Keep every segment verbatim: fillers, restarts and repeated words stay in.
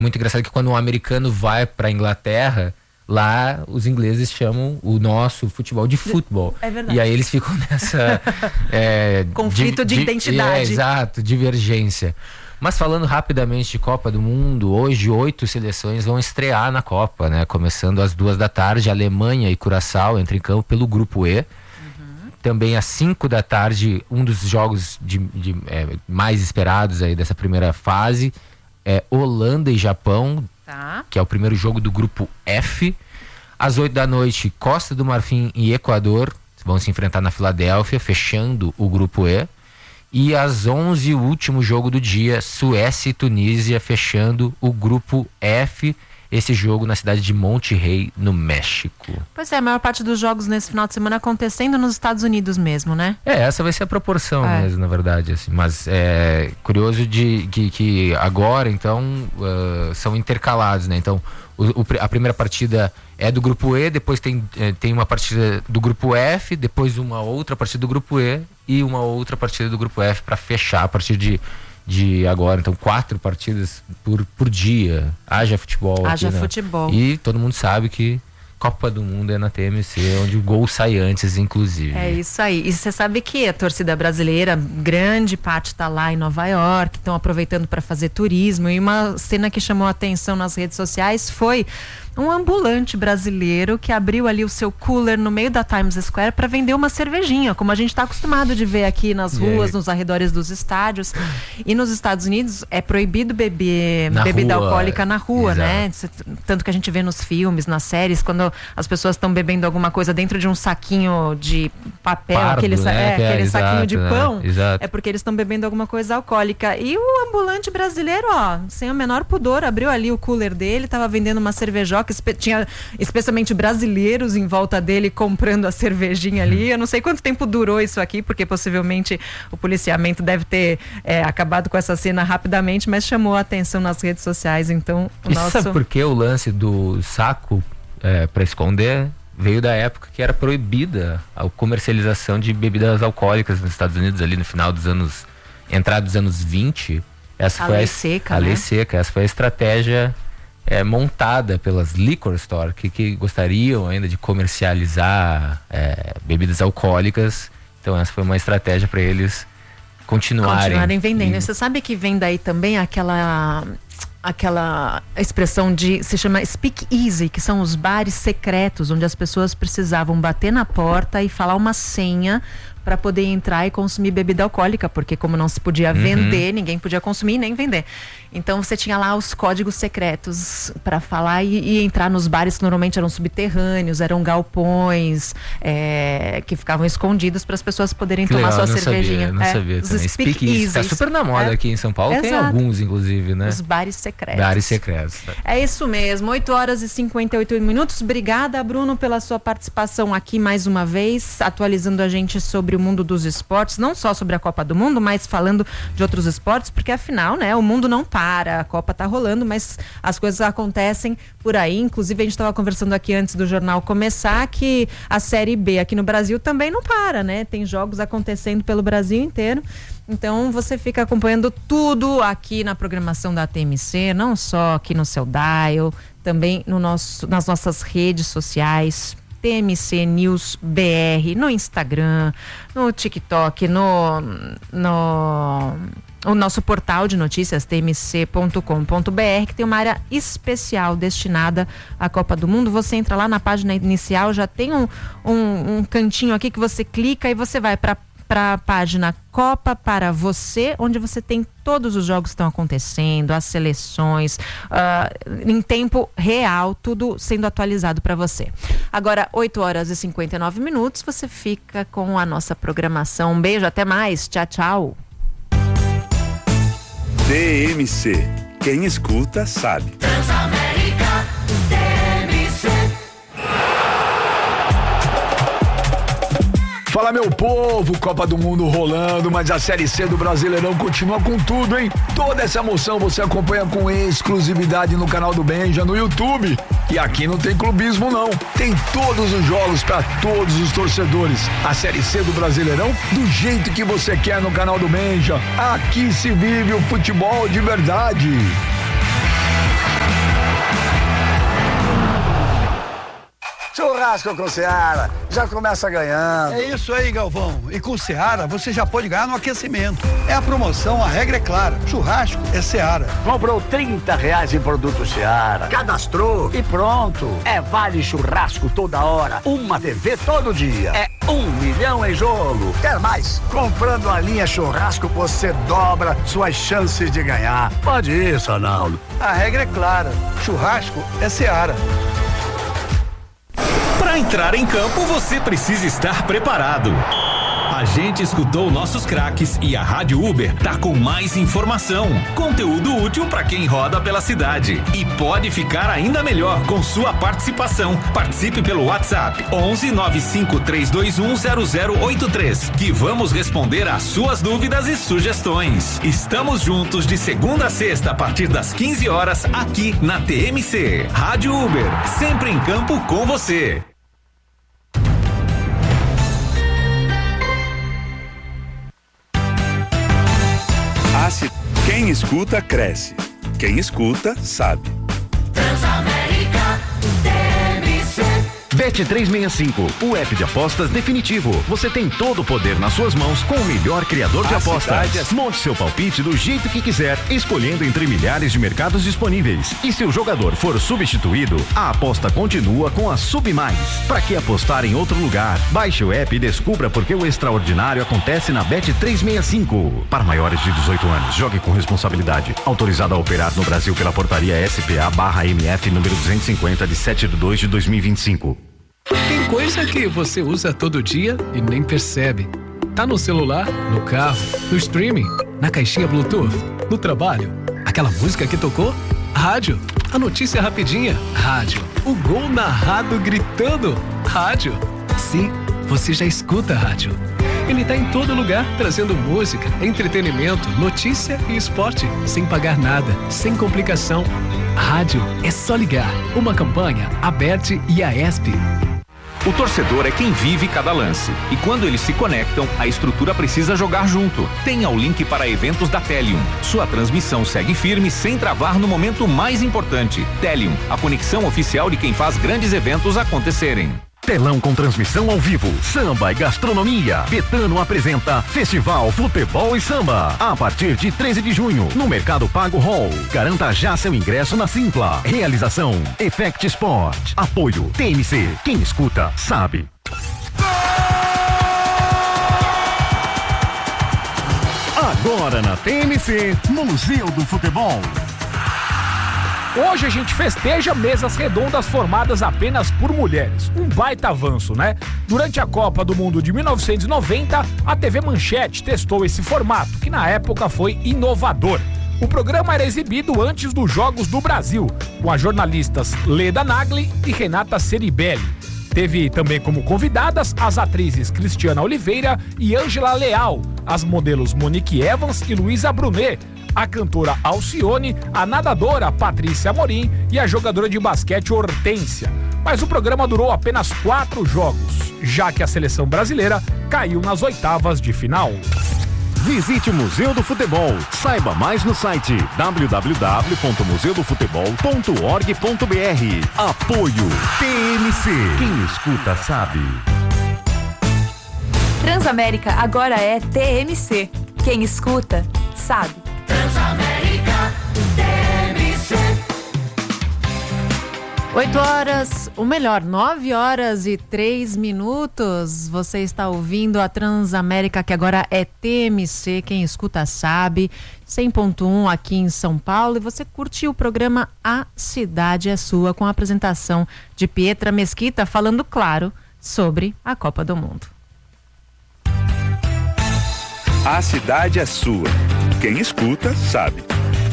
muito engraçado que quando um americano vai para a Inglaterra, lá os ingleses chamam o nosso futebol de futebol. É verdade. E aí eles ficam nessa é, conflito de, de identidade. É, exato, divergência. Mas falando rapidamente de Copa do Mundo, hoje oito seleções vão estrear na Copa, né? Começando às duas da tarde, Alemanha e Curaçao entram em campo pelo Grupo E. Uhum. Também às cinco da tarde, um dos jogos de, de, é, mais esperados aí dessa primeira fase é Holanda e Japão, tá, que é o primeiro jogo do Grupo F. Às oito da noite, Costa do Marfim e Equador vão se enfrentar na Filadélfia, fechando o Grupo E. E às onze, o último jogo do dia, Suécia e Tunísia, fechando o Grupo F. Esse jogo na cidade de Monterrey, no México. Pois é, a maior parte dos jogos nesse final de semana acontecendo nos Estados Unidos mesmo, né? É, essa vai ser a proporção é. mesmo, na verdade. Assim. Mas é curioso de, que, que agora, então, uh, são intercalados, né? Então, o, o, a primeira partida é do Grupo E, depois tem, é, tem uma partida do Grupo F, depois uma outra partida do Grupo E e uma outra partida do Grupo F para fechar a partir de... de agora, então quatro partidas por, por dia, haja futebol haja aqui, né? futebol E todo mundo sabe que Copa do Mundo é na T M C, onde o gol sai antes, inclusive. É isso aí, e você sabe que a torcida brasileira, grande parte está lá em Nova York, estão aproveitando para fazer turismo, e uma cena que chamou a atenção nas redes sociais foi um ambulante brasileiro que abriu ali o seu cooler no meio da Times Square para vender uma cervejinha, como a gente está acostumado de ver aqui nas ruas, nos arredores dos estádios. E nos Estados Unidos é proibido beber na bebida rua, alcoólica na rua, exato, né? Tanto que a gente vê nos filmes, nas séries, quando as pessoas estão bebendo alguma coisa dentro de um saquinho de papel, Pardo, aquele, né? é, que aquele é, saquinho exato, de né? pão, Exato. é porque eles estão bebendo alguma coisa alcoólica. E o ambulante brasileiro, ó, sem o menor pudor, abriu ali o cooler dele, tava vendendo uma cervejoca, tinha especialmente brasileiros em volta dele comprando a cervejinha ali. Eu não sei quanto tempo durou isso aqui, porque possivelmente o policiamento deve ter é, acabado com essa cena rapidamente, mas chamou a atenção nas redes sociais. Então, o e nosso... sabe por que o lance do saco é, para esconder veio da época que era proibida a comercialização de bebidas alcoólicas nos Estados Unidos, ali no final dos anos, entrada dos anos vinte. Essa a foi lei a, seca, a né? lei seca, essa foi a estratégia É, montada pelas liquor store que, que gostariam ainda de comercializar é, bebidas alcoólicas. Então essa foi uma estratégia para eles continuarem, continuarem vendendo. E... Você sabe que vem daí também aquela aquela expressão de, se chama speak easy, que são os bares secretos, onde as pessoas precisavam bater na porta e falar uma senha para poder entrar e consumir bebida alcoólica, porque como não se podia uhum. vender, ninguém podia consumir nem vender. Então você tinha lá os códigos secretos para falar e, e entrar nos bares que normalmente eram subterrâneos, eram galpões é, que ficavam escondidos para as pessoas poderem que tomar legal, sua não cervejinha. Sabia, não é, sabia os também. speak, speak easy. Tá super na moda é. aqui em São Paulo. Exato. Tem alguns, inclusive, né? Os bares secretos. Bares secretos. Tá. É isso mesmo, oito horas e cinquenta e oito minutos. Obrigada, Bruno, pela sua participação aqui mais uma vez, atualizando a gente sobre o mundo dos esportes, não só sobre a Copa do Mundo, mas falando de outros esportes, porque afinal, né, o mundo não para, a Copa tá rolando, mas as coisas acontecem por aí. Inclusive a gente estava conversando aqui antes do jornal começar que a Série B aqui no Brasil também não para, né? Tem jogos acontecendo pelo Brasil inteiro. Então você fica acompanhando tudo aqui na programação da T M C, não só aqui no seu dial, também no nosso, nas nossas redes sociais, T M C News B R, no Instagram, no TikTok, no, no o nosso portal de notícias t m c ponto com ponto b r, que tem uma área especial destinada à Copa do Mundo. Você entra lá na página inicial, já tem um, um, um cantinho aqui que você clica e você vai para para a página Copa para você, onde você tem todos os jogos que estão acontecendo, as seleções, uh, em tempo real, tudo sendo atualizado para você. Agora, oito horas e cinquenta e nove minutos, você fica com a nossa programação. Um beijo, até mais. Tchau, tchau. T M C. Quem escuta sabe. Transamérica, T M C. Fala, meu povo, Copa do Mundo rolando, mas a Série C do Brasileirão continua com tudo, hein? Toda essa emoção você acompanha com exclusividade no canal do Benja, no YouTube. E aqui não tem clubismo, não. Tem todos os jogos para todos os torcedores. A Série C do Brasileirão do jeito que você quer no canal do Benja. Aqui se vive o futebol de verdade. churrasco com Seara. Já começa ganhando. É isso aí, Galvão. E com Seara, você já pode ganhar no aquecimento. É a promoção, a regra é clara. Churrasco é Seara. Comprou trinta reais em produto Seara. Cadastrou e pronto. É vale churrasco toda hora. Uma T V todo dia. É um milhão em jogo. Quer mais? Comprando a linha churrasco, você dobra suas chances de ganhar. Pode ir, Sonaldo. A regra é clara. Churrasco é Seara. Para entrar em campo, você precisa estar preparado. A gente escutou nossos craques e a Rádio Uber tá com mais informação, conteúdo útil para quem roda pela cidade e pode ficar ainda melhor com sua participação. Participe pelo WhatsApp onze nove cinco três dois um zero zero oito três, que vamos responder às suas dúvidas e sugestões. Estamos juntos de segunda a sexta a partir das quinze horas aqui na T M C. Rádio Uber, sempre em campo com você. Quem escuta, cresce. Quem escuta, sabe. Transamérica T M C. Bet trezentos e sessenta e cinco, o app de apostas definitivo. Você tem todo o poder nas suas mãos com o melhor criador de A apostas. cidade é- Monte seu palpite do jeito que quiser, escolhendo entre milhares de mercados disponíveis. E se o jogador for substituído, a aposta continua com a Sub Mais. Para que apostar em outro lugar? Baixe o app e descubra por que o extraordinário acontece na Bet trezentos e sessenta e cinco. Para maiores de dezoito anos, jogue com responsabilidade. Autorizado a operar no Brasil pela portaria S P A barra M F número duzentos e cinquenta de sete de dois de dois mil e vinte e cinco. Tem coisa que você usa todo dia e nem percebe. Tá no celular, no carro, no streaming, na caixinha Bluetooth, no trabalho. Aquela música que tocou? Rádio. A notícia rapidinha? Rádio. O gol narrado gritando? Rádio. Sim, você já escuta rádio. Ele tá em todo lugar, trazendo música, entretenimento, notícia e esporte, sem pagar nada, sem complicação. Rádio é só ligar. Uma campanha, Aberte e a ESP. O torcedor é quem vive cada lance. E quando eles se conectam, a estrutura precisa jogar junto. Tenha o link para eventos da Telium. Sua transmissão segue firme sem travar no momento mais importante. Telium, a conexão oficial de quem faz grandes eventos acontecerem. Telão com transmissão ao vivo, samba e gastronomia. Betano apresenta Festival Futebol e Samba. A partir de treze de junho, no Mercado Pago Hall. Garanta já seu ingresso na Simpla. Realização Effect Sport. Apoio T M C. Quem escuta, sabe. Agora na T M C, Museu do Futebol. Hoje a gente festeja mesas redondas formadas apenas por mulheres. Um baita avanço, né? Durante a Copa do Mundo de mil novecentos e noventa, a T V Manchete testou esse formato, que na época foi inovador. O programa era exibido antes dos Jogos do Brasil, com as jornalistas Leda Nagli e Renata Ceribelli. Teve também como convidadas as atrizes Cristiana Oliveira e Ângela Leal, as modelos Monique Evans e Luísa Brunet, a cantora Alcione, a nadadora Patrícia Amorim e a jogadora de basquete Hortência. Mas o programa durou apenas quatro jogos, já que a seleção brasileira caiu nas oitavas de final. Visite o Museu do Futebol. Saiba mais no site w w w ponto museu do futebol ponto org ponto b r. Apoio T M C. Quem escuta sabe. Transamérica agora é T M C. Quem escuta sabe. Transamérica T M C. oito horas, o melhor, nove horas e três minutos. Você está ouvindo a Transamérica, que agora é T M C. Quem escuta sabe. cem ponto um aqui em São Paulo. E você curtiu o programa A Cidade é Sua, com a apresentação de Pietra Mesquita, falando, claro, sobre a Copa do Mundo. A cidade é sua. Quem escuta, sabe.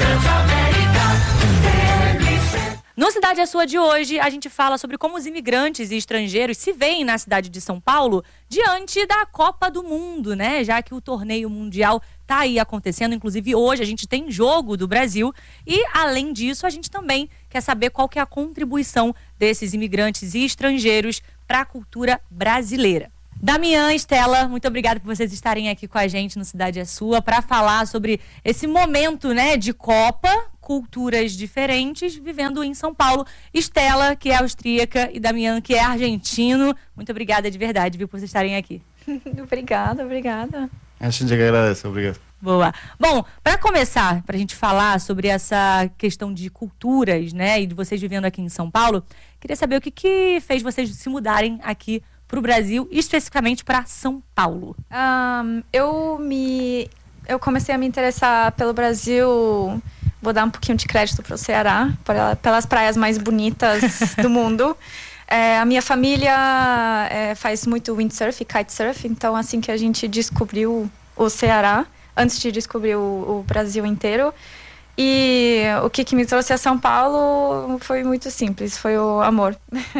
No Cidade é Sua de hoje, a gente fala sobre como os imigrantes e estrangeiros se veem na cidade de São Paulo diante da Copa do Mundo, né? Já que o torneio mundial tá aí acontecendo, inclusive hoje a gente tem jogo do Brasil e, além disso, a gente também quer saber qual que é a contribuição desses imigrantes e estrangeiros para a cultura brasileira. Damian, Estela, muito obrigada por vocês estarem aqui com a gente no Cidade é Sua para falar sobre esse momento, né, de Copa, culturas diferentes vivendo em São Paulo. Estela, que é austríaca, e Damian, que é argentino. Muito obrigada de verdade, viu, por vocês estarem aqui. Obrigada, obrigada. A gente que agradece, obrigado. Boa. Bom, para começar, para a gente falar sobre essa questão de culturas, né, e de vocês vivendo aqui em São Paulo, queria saber o que, que fez vocês se mudarem aqui para o Brasil, especificamente para São Paulo. Um, eu me, eu comecei a me interessar pelo Brasil. Vou dar um pouquinho de crédito para o Ceará, pelas praias mais bonitas do mundo. É, a minha família é, faz muito windsurf e kitesurf, então assim que a gente descobriu o Ceará, antes de descobrir o, o Brasil inteiro. E o que, que me trouxe a São Paulo foi muito simples, foi o amor.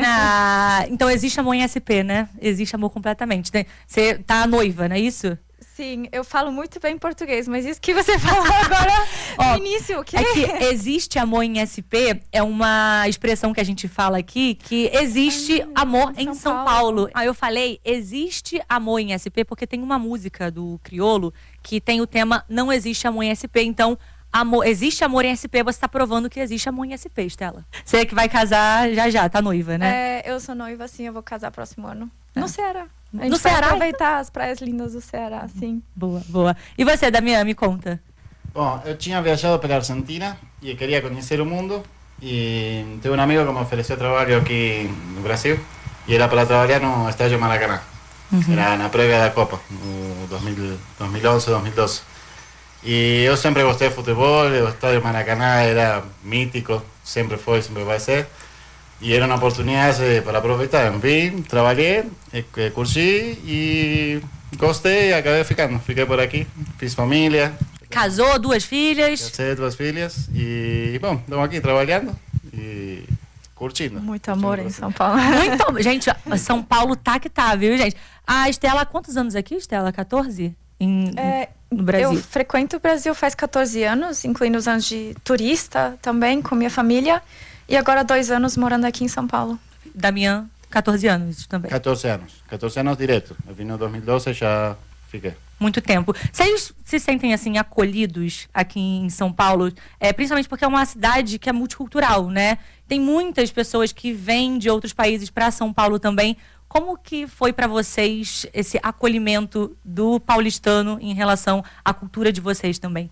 Ah, então existe amor em S P, né? Existe amor completamente. Você tá noiva, não é isso? Sim, eu falo muito bem português, mas isso que você falou agora Ó, no início, o que é que existe amor em S P, é uma expressão que a gente fala aqui, que existe ah, amor em São, São Paulo. Paulo. Aí eu falei, existe amor em S P, porque tem uma música do Criolo que tem o tema Não Existe Amor em S P, então amor, existe amor em S P, você está provando que existe amor em S P, Estela. Você que vai casar já já, tá noiva, né? É, eu sou noiva, sim, eu vou casar próximo ano. No ah. Ceará. A gente no vai Ceará? aproveitar então? As praias lindas do Ceará, sim. Boa, boa. E você, Damian, me conta. Bom, eu tinha viajado pela Argentina e queria conhecer o mundo e tive um amigo que me ofereceu trabalho aqui no Brasil e era para trabalhar no estádio Maracanã. Uhum. Era na prévia da Copa, no dois mil e onze, dois mil e doze. E eu sempre gostei de futebol, o estádio Maracanã era mítico, sempre foi, sempre vai ser. E era uma oportunidade para aproveitar. Vim, trabalhei, curti e gostei e acabei ficando. Fiquei por aqui, fiz família. Casou, duas filhas. Casei, duas filhas e, bom, estamos aqui trabalhando e curtindo. Muito amor curtindo em São Paulo. Muito, gente, São Paulo tá que tá, viu, gente? A Estela, quantos anos aqui, Estela? quatorze? Em, é, no Brasil? Eu frequento o Brasil faz quatorze anos, incluindo os anos de turista também, com minha família. E agora dois anos morando aqui em São Paulo. Damian, quatorze anos também. quatorze anos. quatorze anos direto. Eu vim no dois mil e doze e já fiquei. Muito tempo. Vocês se sentem, assim, acolhidos aqui em São Paulo? É, principalmente porque é uma cidade que é multicultural, né? Tem muitas pessoas que vêm de outros países para São Paulo também. Como que foi para vocês esse acolhimento do paulistano em relação à cultura de vocês também?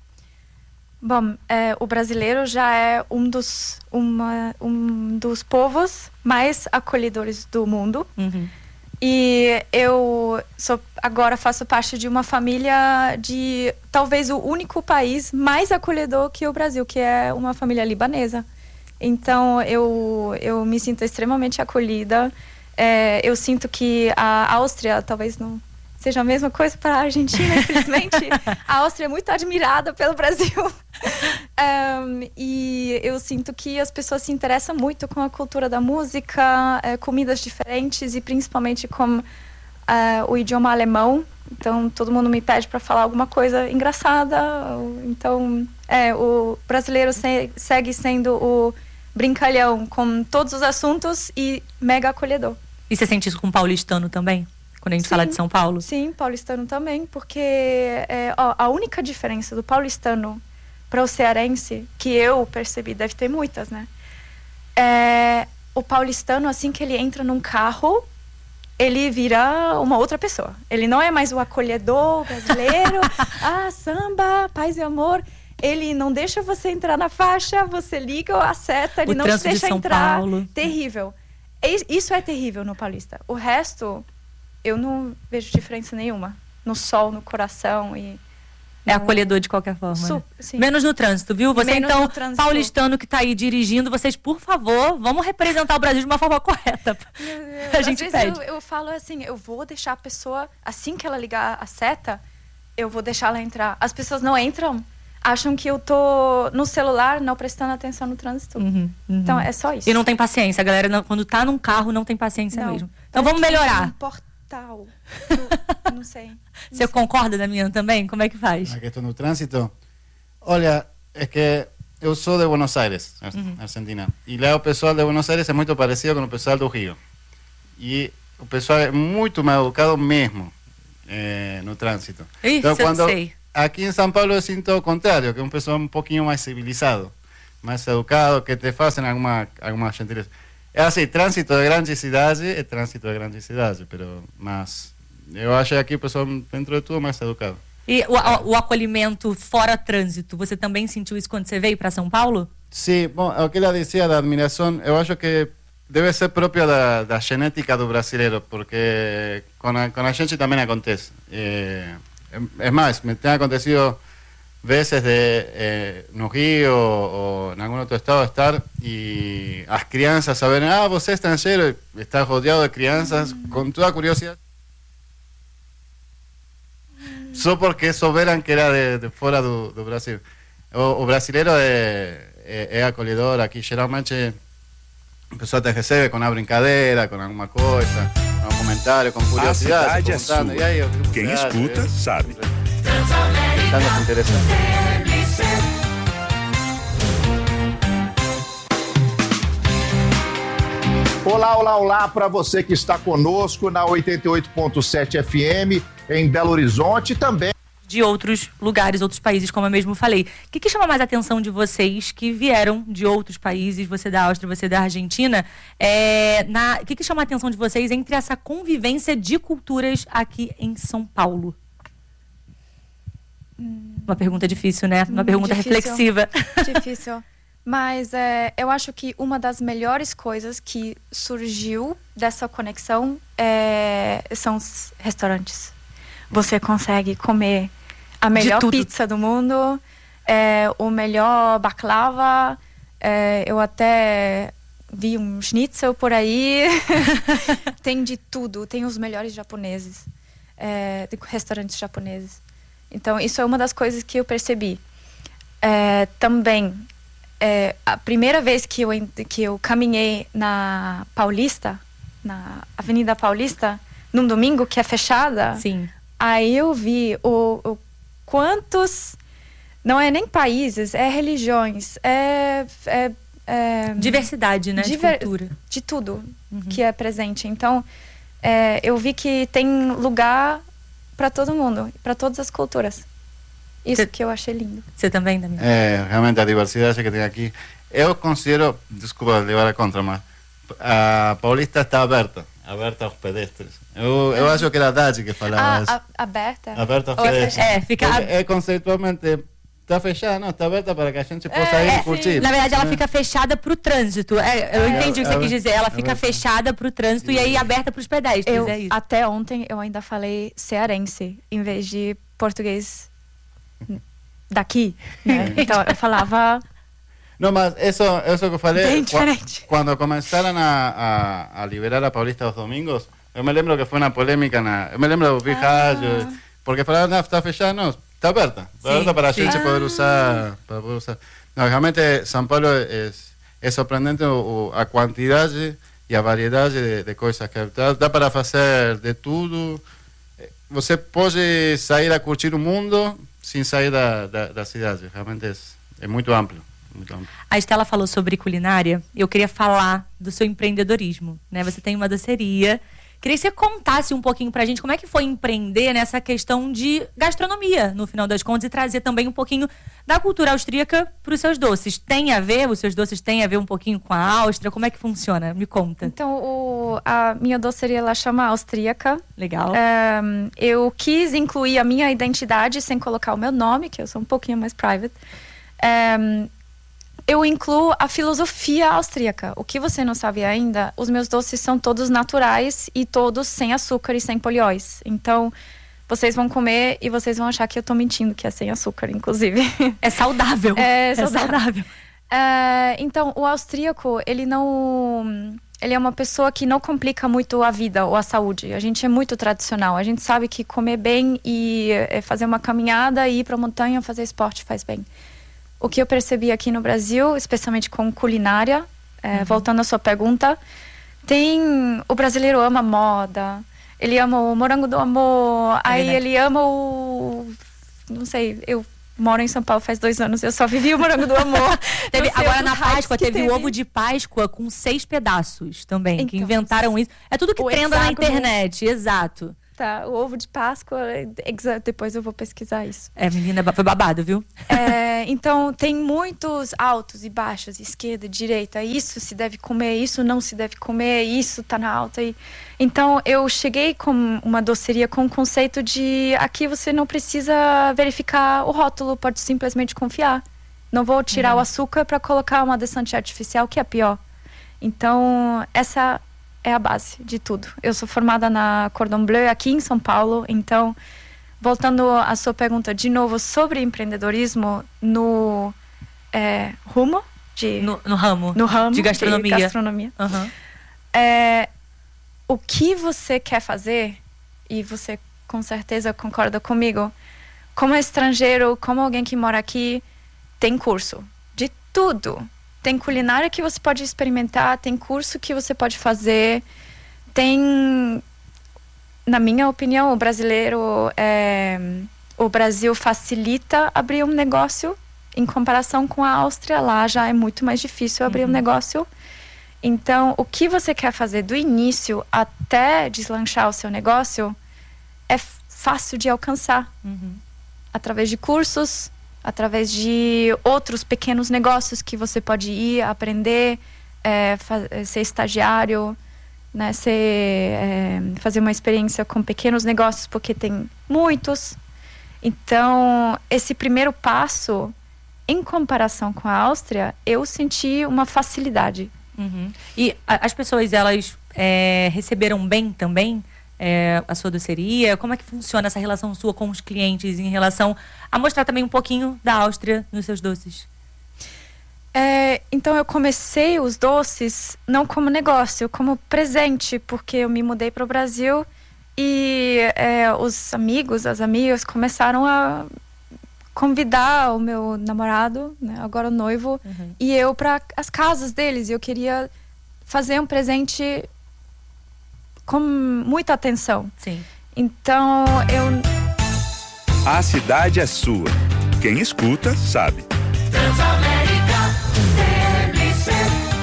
Bom, é, o brasileiro já é um dos, uma, um dos povos mais acolhedores do mundo. Uhum. E eu sou, agora faço parte de uma família de talvez o único país mais acolhedor que o Brasil, que é uma família libanesa. Então eu, eu me sinto extremamente acolhida. É, eu sinto que a Áustria talvez não seja a mesma coisa para a Argentina, infelizmente. A Áustria é muito admirada pelo Brasil. Um, e eu sinto que as pessoas se interessam muito com a cultura da música, é, comidas diferentes e principalmente com uh, o idioma alemão. Então, todo mundo me pede para falar alguma coisa engraçada. Então, é, o brasileiro se, segue sendo o brincalhão com todos os assuntos e mega acolhedor. E você sente isso com o paulistano também? Quando a gente sim, fala de São Paulo? Sim, paulistano também, porque é, ó, a única diferença do paulistano para o cearense, que eu percebi, deve ter muitas, né? É, o paulistano, assim que ele entra num carro, ele vira uma outra pessoa. Ele não é mais o acolhedor brasileiro, ah, samba, paz e amor. Ele não deixa você entrar na faixa, você liga a seta, ele o não te deixa de São entrar. Paulo. Terrível. Isso é terrível no paulista. O resto, eu não vejo diferença nenhuma. No sol, no coração e... É acolhedor de qualquer forma. Su- né? sim. Menos no trânsito, viu? Você, Menos então, no trânsito. paulistano que está aí dirigindo, vocês, por favor, vamos representar o Brasil de uma forma correta. A gente Às pede. vezes eu, eu falo assim, eu vou deixar a pessoa, assim que ela ligar a seta, eu vou deixar ela entrar. As pessoas não entram, acham que eu tô no celular, não prestando atenção no trânsito. Uhum, uhum. Então, é só isso. E não tem paciência. A galera, não, quando tá num carro, não tem paciência Não. mesmo. Então, Parece vamos que melhorar. é um portal. Eu não sei. Você concorda, Damian, também? Como é que faz? Na questão do trânsito, olha, é que eu sou de Buenos Aires, Uhum. Argentina, e lá o pessoal de Buenos Aires é muito parecido com o pessoal do Rio. E o pessoal é muito mal educado mesmo eh, no trânsito. Isso então, eu quando, sei. aqui em São Paulo eu sinto o contrário, que é um pessoal um pouquinho mais civilizado, mais educado, que te fazem alguma, alguma gentileza. É assim, trânsito de grande cidade é trânsito de grande cidade, pero, mas eu acho aqui o pessoal, dentro de tudo, mais educado. E o, o acolhimento fora trânsito, você também sentiu isso quando você veio para São Paulo? Sim, bom, o que ela dizia da admiração, eu acho que deve ser próprio da, da genética do brasileiro, porque com a, com a gente também acontece. É, é mais, me tem acontecido vezes de, eh, no Rio ou, ou em algum outro estado estar e as crianças saberem, ah, você é estrangeiro, está rodeado de crianças, mm. com toda a curiosidade. Só porque souberam que era de, de fora do, do Brasil. O, o brasileiro é, é, é acolhedor aqui, geralmente a pessoa te recebe com uma brincadeira, com alguma coisa, com um comentário, com curiosidade. A cidade é sua. E aí, quem escuta, é, sabe. Está interessante. Olá, olá, olá para você que está conosco na oitenta e oito ponto sete F M em Belo Horizonte e também de outros lugares, outros países, como eu mesmo falei. O que, que chama mais a atenção de vocês que vieram de outros países, você da Áustria, você da Argentina, é, na, o que, que chama a atenção de vocês entre essa convivência de culturas aqui em São Paulo? Hum. Uma pergunta difícil, né? Uma pergunta difícil, reflexiva. Difícil. Mas é, eu acho que uma das melhores coisas que surgiu dessa conexão é, são os restaurantes. Você consegue comer a melhor pizza do mundo, é, o melhor baklava, é, eu até vi um schnitzel por aí. Tem de tudo, tem os melhores japoneses, é, de restaurantes japoneses. Então, isso é uma das coisas que eu percebi. É, também, é, a primeira vez que eu, que eu caminhei na Paulista, na Avenida Paulista, num domingo que é fechada, sim. Aí eu vi o, o quantos, não é nem países, é religiões, é... é, é diversidade, né, diver, de cultura. De tudo uhum. que é presente. Então, é, eu vi que tem lugar para todo mundo, para todas as culturas. Isso Cê, que eu achei lindo. Você também, Damião? É, realmente a diversidade que tem aqui. Eu considero, desculpa levar a contra, mas a Paulista está aberta. Aberta aos pedestres. Eu, eu acho que era a Dade que falava ah, isso. A, aberta? Aberta aos pedestres. É, fica... É conceitualmente... Está fechada, não, está aberta para que a gente possa é, ir e curtir. Sim. Na verdade, ela é. fica fechada para o trânsito. É, eu é, entendi é, o que você é, quis dizer. Ela fica é, fechada para o trânsito e aí aberta para os pedestres. Eu, é isso. Até ontem eu ainda falei cearense, em vez de português daqui. Né? Então eu falava... Não, mas isso, isso que eu falei, bem diferente. Quando começaram a, a, a liberar a Paulista aos domingos, eu me lembro que foi uma polêmica, na, eu me lembro de ouvir ah. rádio, porque falaram, não, está fechada, não, está aberta, está aberta para a gente ah. poder usar, para poder usar. Não, realmente São Paulo é, é surpreendente o, a quantidade e a variedade de, de coisas que dá, dá para fazer de tudo. Você pode sair a curtir o mundo sem sair da, da, da cidade, realmente é, é muito amplo. A Estela falou sobre culinária. Eu queria falar do seu empreendedorismo, né? Você tem uma doceria. Queria que você contasse um pouquinho pra gente como é que foi empreender nessa questão de gastronomia, no final das contas, e trazer também um pouquinho da cultura austríaca para os seus doces. Tem a ver? Os seus doces têm a ver um pouquinho com a Áustria? Como é que funciona? Me conta. Então, o, a minha doceria, ela chama austríaca. Legal. Um, eu quis incluir a minha identidade sem colocar o meu nome, que eu sou um pouquinho mais private. Um, Eu incluo a filosofia austríaca. O que você não sabe ainda, os meus doces são todos naturais e todos sem açúcar e sem polióis. Então, vocês vão comer e vocês vão achar que eu tô mentindo, que é sem açúcar, inclusive. É saudável. É saudável. É saudável. É, então, o austríaco, ele não... Ele é uma pessoa que não complica muito a vida ou a saúde. A gente é muito tradicional. A gente sabe que comer bem e fazer uma caminhada e ir pra montanha fazer esporte faz bem. O que eu percebi aqui no Brasil, especialmente com culinária, é, uhum. voltando à sua pergunta, tem... O brasileiro ama moda, ele ama o morango do amor, é aí verdade. Ele ama o... Não sei, eu moro em São Paulo faz dois anos, eu só vivi o morango do amor. teve, agora na Páscoa teve, teve o ovo de Páscoa com seis pedaços também, então, que inventaram isso. É tudo que trenda na internet, exato. Tá, o ovo de Páscoa, depois eu vou pesquisar isso. É, menina, foi babado, viu? É, então, tem muitos altos e baixos, esquerda, direita. Isso se deve comer, isso não se deve comer, isso tá na alta. E... Então, eu cheguei com uma doceria com o conceito de aqui você não precisa verificar o rótulo, pode simplesmente confiar. Não vou tirar uhum. o açúcar para colocar um adoçante artificial, que é pior. Então, essa... é a base de tudo. Eu sou formada na Cordon Bleu aqui em São Paulo, então, voltando à sua pergunta de novo sobre empreendedorismo no é, rumo de... No, no ramo. No ramo de gastronomia. De gastronomia. Uhum. É, o que você quer fazer, e você com certeza concorda comigo, como estrangeiro, como alguém que mora aqui, tem curso de tudo. Tem culinária que você pode experimentar, tem curso que você pode fazer, tem, na minha opinião, o brasileiro, é, o Brasil facilita abrir um negócio em comparação com a Áustria, lá já é muito mais difícil abrir uhum. um negócio. Então, o que você quer fazer do início até deslanchar o seu negócio é fácil de alcançar, uhum. através de cursos, através de outros pequenos negócios que você pode ir aprender, é, ser estagiário, né, ser, é, fazer uma experiência com pequenos negócios, porque tem muitos. Então, esse primeiro passo, em comparação com a Áustria, eu senti uma facilidade. Uhum. E a, as pessoas, elas é, receberam bem também? É, a sua doceria? Como é que funciona essa relação sua com os clientes em relação a mostrar também um pouquinho da Áustria nos seus doces? É, então eu comecei os doces não como negócio, como presente, porque eu me mudei para o Brasil e é, os amigos, as amigas começaram a convidar o meu namorado, né, agora o noivo, uhum. e eu para as casas deles. Eu queria fazer um presente com muita atenção. Sim. Então, eu... A cidade é sua. Quem escuta, sabe. Transamérica T M C.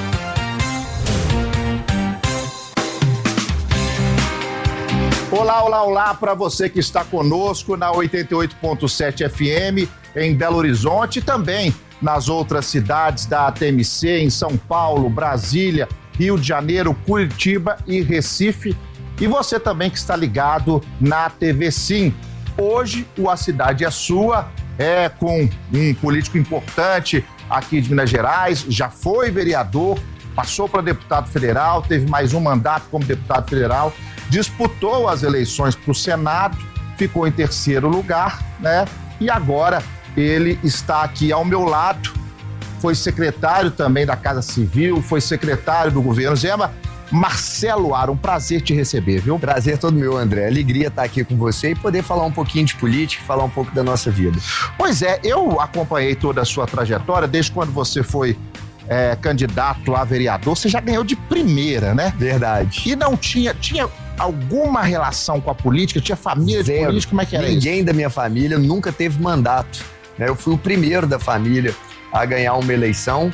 Olá, olá, olá para você que está conosco na oitenta e oito ponto sete F M em Belo Horizonte e também nas outras cidades da T M C, em São Paulo, Brasília, Rio de Janeiro, Curitiba e Recife. E você também que está ligado na T V Sim. Hoje, o A Cidade é Sua é com um político importante aqui de Minas Gerais, já foi vereador, passou para deputado federal, teve mais um mandato como deputado federal, disputou as eleições para o Senado, ficou em terceiro lugar, né? E agora ele está aqui ao meu lado, foi secretário também da Casa Civil, foi secretário do governo Zema. Marcelo Aro, um prazer te receber, viu? Prazer todo meu, André. Alegria estar aqui com você e poder falar um pouquinho de política, falar um pouco da nossa vida. Pois é, eu acompanhei toda a sua trajetória, desde quando você foi é, candidato a vereador, você já ganhou de primeira, né? Verdade. E não tinha, tinha alguma relação com a política? Tinha família de política? Como é que era Ninguém isso? Ninguém da minha família nunca teve mandato, né? Eu fui o primeiro da família a ganhar uma eleição,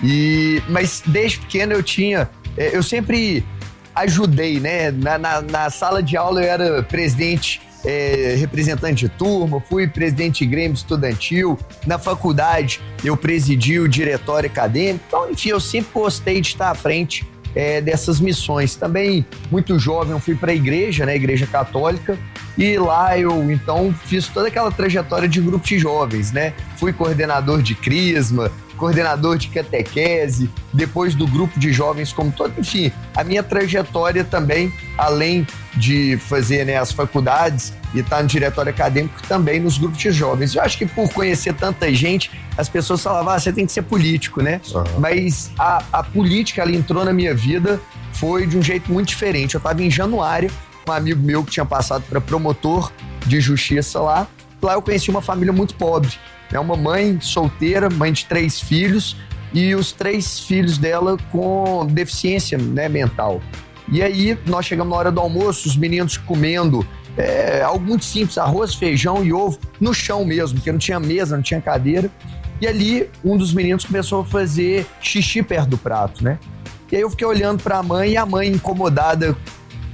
e mas desde pequeno eu tinha... Eu sempre ajudei, né? Na, na, na sala de aula eu era presidente, é, representante de turma, fui presidente de grêmio estudantil. Na faculdade eu presidi o diretório acadêmico. Então, enfim, eu sempre gostei de estar à frente é, dessas missões. Também, muito jovem, eu fui para a igreja, né? Igreja Católica. E lá eu, então, fiz toda aquela trajetória de grupo de jovens, né? Fui coordenador de Crisma, coordenador de catequese, depois do grupo de jovens como todo. Enfim, a minha trajetória também, além de fazer, né, as faculdades e estar no diretório acadêmico, também nos grupos de jovens. Eu acho que por conhecer tanta gente, as pessoas falavam, ah, você tem que ser político, né? Uhum. Mas a, a política, ela entrou na minha vida, foi de um jeito muito diferente. Eu estava em Januário, um amigo meu que tinha passado para promotor de justiça lá. Lá eu conheci uma família muito pobre. É uma mãe solteira, mãe de três filhos, e os três filhos dela com deficiência, né, mental. E aí nós chegamos na hora do almoço, os meninos comendo é, algo muito simples, arroz, feijão e ovo, no chão mesmo, porque não tinha mesa, não tinha cadeira. E ali um dos meninos começou a fazer xixi perto do prato, né? E aí eu fiquei olhando para a mãe, e a mãe incomodada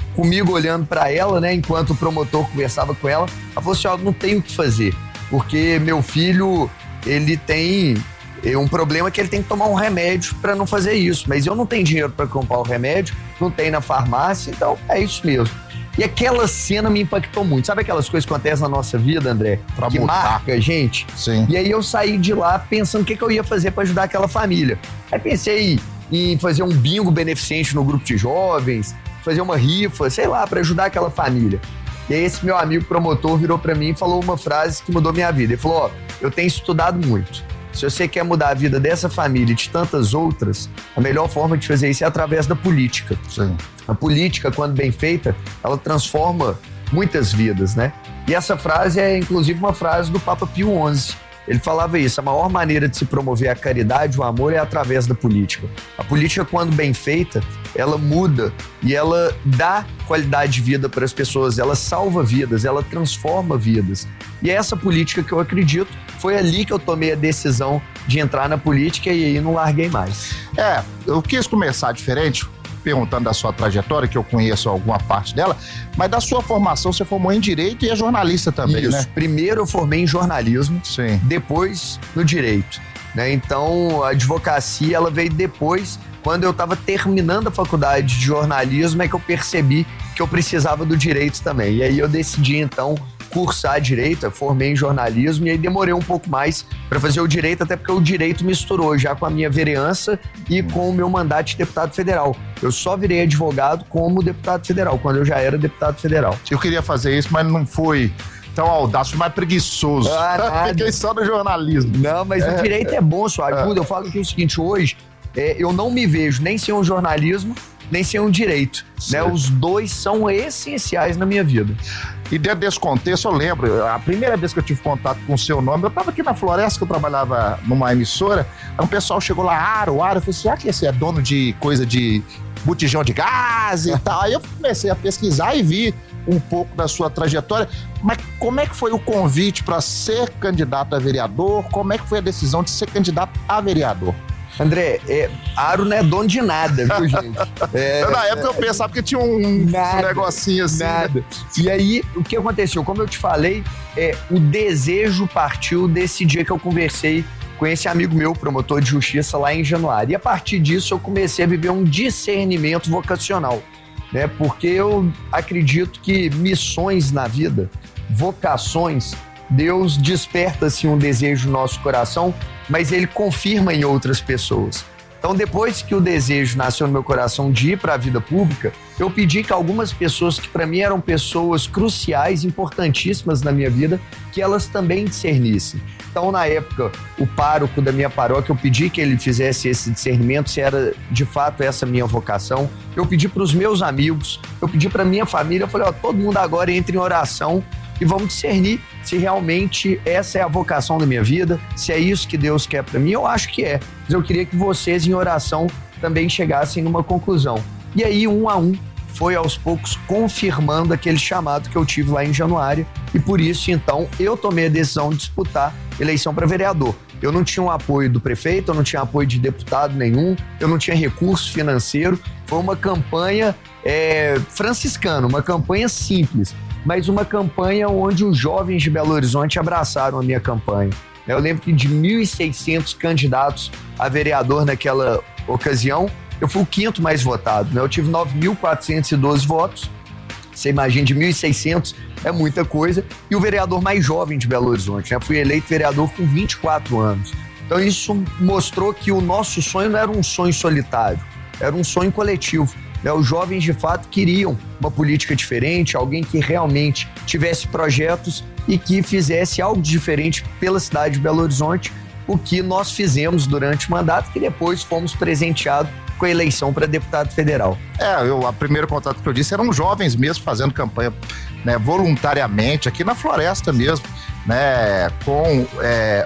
comigo olhando para ela, né, enquanto o promotor conversava com ela. Ela falou assim, ó, não tenho o que fazer, porque meu filho, ele tem um problema que ele tem que tomar um remédio para não fazer isso, mas eu não tenho dinheiro para comprar o remédio, não tem na farmácia, então é isso mesmo. E aquela cena me impactou muito. Sabe aquelas coisas que acontecem na nossa vida, André? Pra que botar. Marca a gente? Sim. E aí eu saí de lá pensando o que, que eu ia fazer para ajudar aquela família. Aí pensei em fazer um bingo beneficente no grupo de jovens, fazer uma rifa, sei lá, para ajudar aquela família. E aí esse meu amigo promotor virou para mim e falou uma frase que mudou minha vida. Ele falou, ó, eu tenho estudado muito. Se você quer mudar a vida dessa família e de tantas outras, a melhor forma de fazer isso é através da política. Sim. A política, quando bem feita, ela transforma muitas vidas, né? E essa frase é, inclusive, uma frase do Papa Pio onze. Ele falava isso, a maior maneira de se promover a caridade, o amor, é através da política. A política, quando bem feita, ela muda e ela dá qualidade de vida para as pessoas, ela salva vidas, ela transforma vidas. E é essa política que eu acredito, foi ali que eu tomei a decisão de entrar na política e aí não larguei mais. É, eu quis começar diferente, perguntando da sua trajetória, que eu conheço alguma parte dela, mas da sua formação, você formou em Direito e é jornalista também, Isso. né? Primeiro eu formei em jornalismo, Sim. depois no Direito, né? Então, a advocacia, ela veio depois, quando eu estava terminando a faculdade de jornalismo, é que eu percebi que eu precisava do Direito também. E aí eu decidi, então, cursar Direito, eu formei em jornalismo e aí demorei um pouco mais para fazer o Direito, até porque o Direito misturou já com a minha vereança e com o meu mandato de deputado federal. Eu só virei advogado como deputado federal, quando eu já era deputado federal. Eu queria fazer isso, mas não foi tão audaz, foi mais preguiçoso. Ah, Fiquei só no jornalismo. Não, mas é, o Direito é bom, só ajuda. É. Eu falo que é o seguinte, hoje, é, eu não me vejo nem sem um jornalismo, nem sem um direito, né? Os dois são essenciais na minha vida. E dentro desse contexto, eu lembro, a primeira vez que eu tive contato com o seu nome, eu estava aqui na Floresta, que eu trabalhava numa emissora, aí um pessoal chegou lá, Aro, Aro, eu falei assim, ah, que você é dono de coisa de botijão de gás e tal. Aí eu comecei a pesquisar e vi um pouco da sua trajetória, mas como é que foi o convite para ser candidato a vereador? Como é que foi a decisão de ser candidato a vereador? André, é, Aro não é dono de nada, viu, gente? É, na época eu pensava que tinha um, nada, um negocinho assim. Nada. Né? E aí, o que aconteceu? Como eu te falei, é, o desejo partiu desse dia que eu conversei com esse amigo meu, promotor de justiça lá em Januário. E a partir disso eu comecei a viver um discernimento vocacional, né? Porque eu acredito que missões na vida, vocações, Deus desperta assim um desejo no nosso coração, mas ele confirma em outras pessoas. Então, depois que o desejo nasceu no meu coração de ir para a vida pública, eu pedi que algumas pessoas que para mim eram pessoas cruciais, importantíssimas na minha vida, que elas também discernissem. Então, na época, o pároco da minha paróquia, eu pedi que ele fizesse esse discernimento, se era de fato essa minha vocação. Eu pedi para os meus amigos, eu pedi para minha família, eu falei, ó, todo mundo agora entra em oração e vamos discernir se realmente essa é a vocação da minha vida, se é isso que Deus quer para mim. Eu acho que é, mas eu queria que vocês em oração também chegassem numa conclusão. E aí, um a um, foi aos poucos confirmando aquele chamado que eu tive lá em Januário, e por isso, então, eu tomei a decisão de disputar eleição para vereador. Eu não tinha o apoio do prefeito, eu não tinha apoio de deputado nenhum, eu não tinha recurso financeiro. Foi uma campanha é, franciscana, uma campanha simples, mas uma campanha onde os jovens de Belo Horizonte abraçaram a minha campanha. Eu lembro que de mil e seiscentos candidatos a vereador naquela ocasião, eu fui o quinto mais votado, né? Eu tive nove mil quatrocentos e doze votos, você imagina, de mil e seiscentos é muita coisa, e o vereador mais jovem de Belo Horizonte, né? Fui eleito vereador com vinte e quatro anos. Então isso mostrou que o nosso sonho não era um sonho solitário, era um sonho coletivo. Os jovens, de fato, queriam uma política diferente, alguém que realmente tivesse projetos e que fizesse algo diferente pela cidade de Belo Horizonte, o que nós fizemos durante o mandato, que depois fomos presenteados com a eleição para deputado federal. É, eu, a primeiro contato que eu disse eram jovens mesmo fazendo campanha, né, voluntariamente, aqui na Floresta mesmo, né, com... É,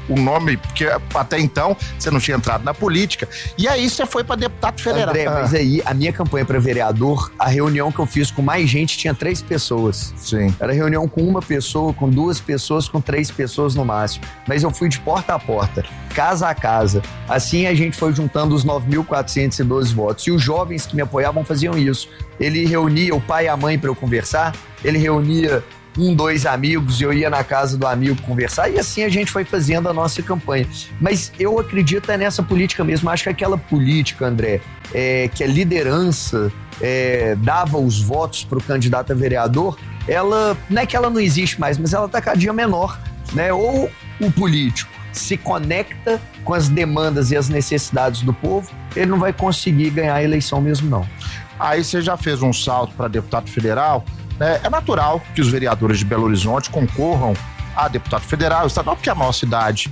o nome, porque até então você não tinha entrado na política. E aí você foi para deputado federal. André, ah. mas aí a minha campanha para vereador, a reunião que eu fiz com mais gente tinha três pessoas. Sim. Era reunião com uma pessoa, com duas pessoas, com três pessoas no máximo. Mas eu fui de porta a porta, casa a casa. Assim a gente foi juntando os nove mil quatrocentos e doze votos. E os jovens que me apoiavam faziam isso. Ele reunia o pai e a mãe para eu conversar, ele reunia um, dois amigos, eu ia na casa do amigo conversar, e assim a gente foi fazendo a nossa campanha. Mas eu acredito é nessa política mesmo. Acho que aquela política, André, é, que a liderança é, dava os votos para o candidato a vereador, ela, não é que ela não existe mais, mas ela está cada dia menor, né? Ou o político se conecta com as demandas e as necessidades do povo, ele não vai conseguir ganhar a eleição mesmo, não. Aí você já fez um salto para deputado federal. É natural que os vereadores de Belo Horizonte concorram a deputado federal, estadual, porque é a maior cidade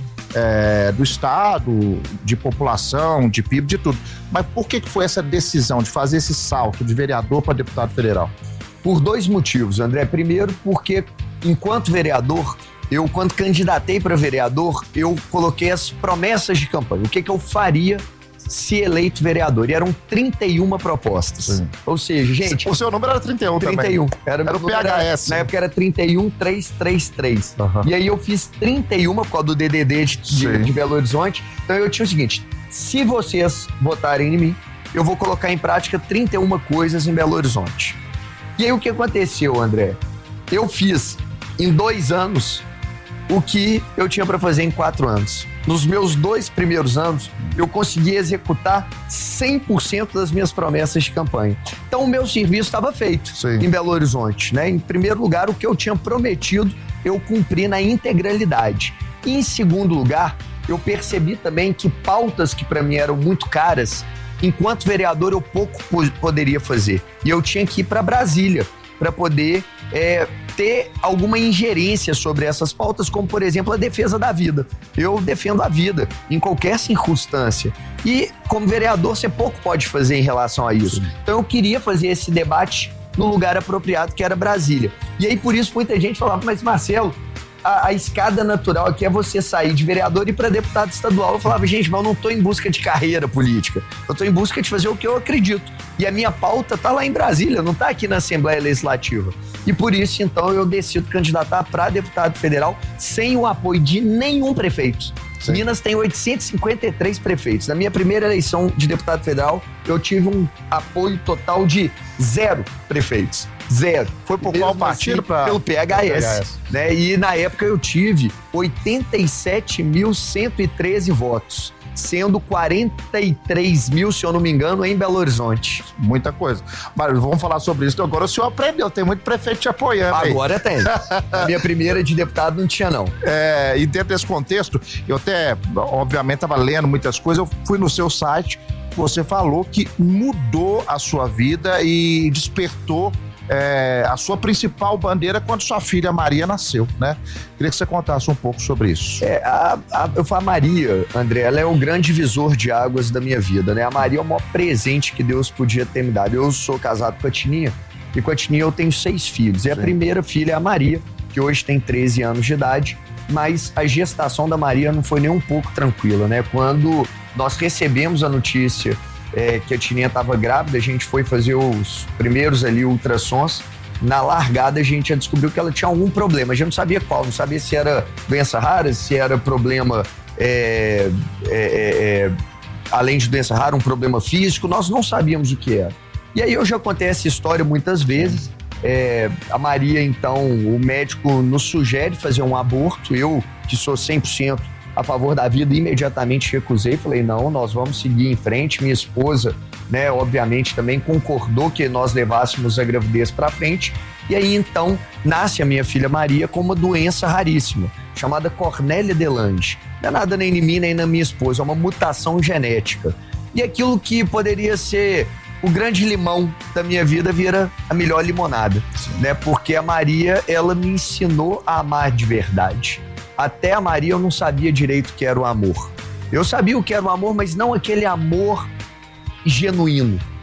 é, do estado, de população, de P I B, de tudo. Mas por que foi essa decisão de fazer esse salto de vereador para deputado federal? Por dois motivos, André. Primeiro, porque enquanto vereador, eu, quando candidatei para vereador, eu coloquei as promessas de campanha. O que, que eu faria se eleito vereador? E eram trinta e uma propostas. Sim. Ou seja, gente... O seu número era trinta e um trinta e um. também. Era, era o P H S. Era, na época era trinta e um, trezentos e trinta e três. Uhum. E aí eu fiz trinta e um por causa do D D D de, de, de Belo Horizonte. Então eu tinha o seguinte, se vocês votarem em mim, eu vou colocar em prática trinta e uma coisas em Belo Horizonte. E aí o que aconteceu, André? Eu fiz em dois anos o que eu tinha para fazer em quatro anos. Nos meus dois primeiros anos, eu consegui executar cem por cento das minhas promessas de campanha. Então, o meu serviço estava feito Sim. em Belo Horizonte, né? Em primeiro lugar, o que eu tinha prometido, eu cumpri na integralidade. E, em segundo lugar, eu percebi também que pautas que para mim eram muito caras, enquanto vereador, eu pouco poderia fazer. E eu tinha que ir para Brasília para poder é, ter alguma ingerência sobre essas pautas, como, por exemplo, a defesa da vida. Eu defendo a vida em qualquer circunstância. E, como vereador, você pouco pode fazer em relação a isso. Então, eu queria fazer esse debate no lugar apropriado, que era Brasília. E aí, por isso, muita gente falava, mas, Marcelo, a, a escada natural aqui é você sair de vereador e ir para deputado estadual. Eu falava, gente, mas eu não estou em busca de carreira política. Eu estou em busca de fazer o que eu acredito. E a minha pauta está lá em Brasília, não está aqui na Assembleia Legislativa. E por isso, então, eu decido candidatar para deputado federal sem o apoio de nenhum prefeito. Sim. Minas tem oitocentos e cinquenta e três prefeitos. Na minha primeira eleição de deputado federal, eu tive um apoio total de zero prefeitos. Zero. Foi por qual partido? Pra... Pelo P H S. P H S. Né? E na época eu tive oitenta e sete mil cento e treze votos, sendo quarenta e três mil, se eu não me engano, em Belo Horizonte. Muita coisa. Mas vamos falar sobre isso. Agora o senhor aprendeu, tem muito prefeito te apoiando. Agora aí. tem. A minha primeira de deputado não tinha, não. É, e dentro desse contexto, eu até, obviamente, estava lendo muitas coisas, eu fui no seu site, você falou que mudou a sua vida e despertou É, a sua principal bandeira quando sua filha Maria nasceu, né? Queria que você contasse um pouco sobre isso. É, a, a, eu falo, a Maria, André, ela é o grande divisor de águas da minha vida, né? A Maria é o maior presente que Deus podia ter me dado. Eu sou casado com a Tininha, e com a Tininha eu tenho seis filhos. E Sim. a primeira filha é a Maria, que hoje tem treze anos de idade, mas a gestação da Maria não foi nem um pouco tranquila, né? Quando nós recebemos a notícia É, que a Tininha estava grávida, a gente foi fazer os primeiros ali ultrassons. Na largada a gente já descobriu que ela tinha algum problema, a gente não sabia qual, não sabia se era doença rara, se era problema é, é, é, além de doença rara, um problema físico, nós não sabíamos o que era. E aí eu já contei essa história muitas vezes. É, a Maria, então, o médico nos sugere fazer um aborto. Eu, que sou cem por cento a favor da vida, imediatamente recusei, falei, não, nós vamos seguir em frente. Minha esposa, né, obviamente também concordou que nós levássemos a gravidez para frente, e aí então nasce a minha filha Maria com uma doença raríssima, chamada Cornélia de Lange. Não é nada nem em mim, nem na minha esposa, é uma mutação genética. E aquilo que poderia ser o grande limão da minha vida vira a melhor limonada, né, porque a Maria, ela me ensinou a amar de verdade. Até a Maria eu não sabia direito o que era o amor. Eu sabia o que era o amor, mas não aquele amor genuíno.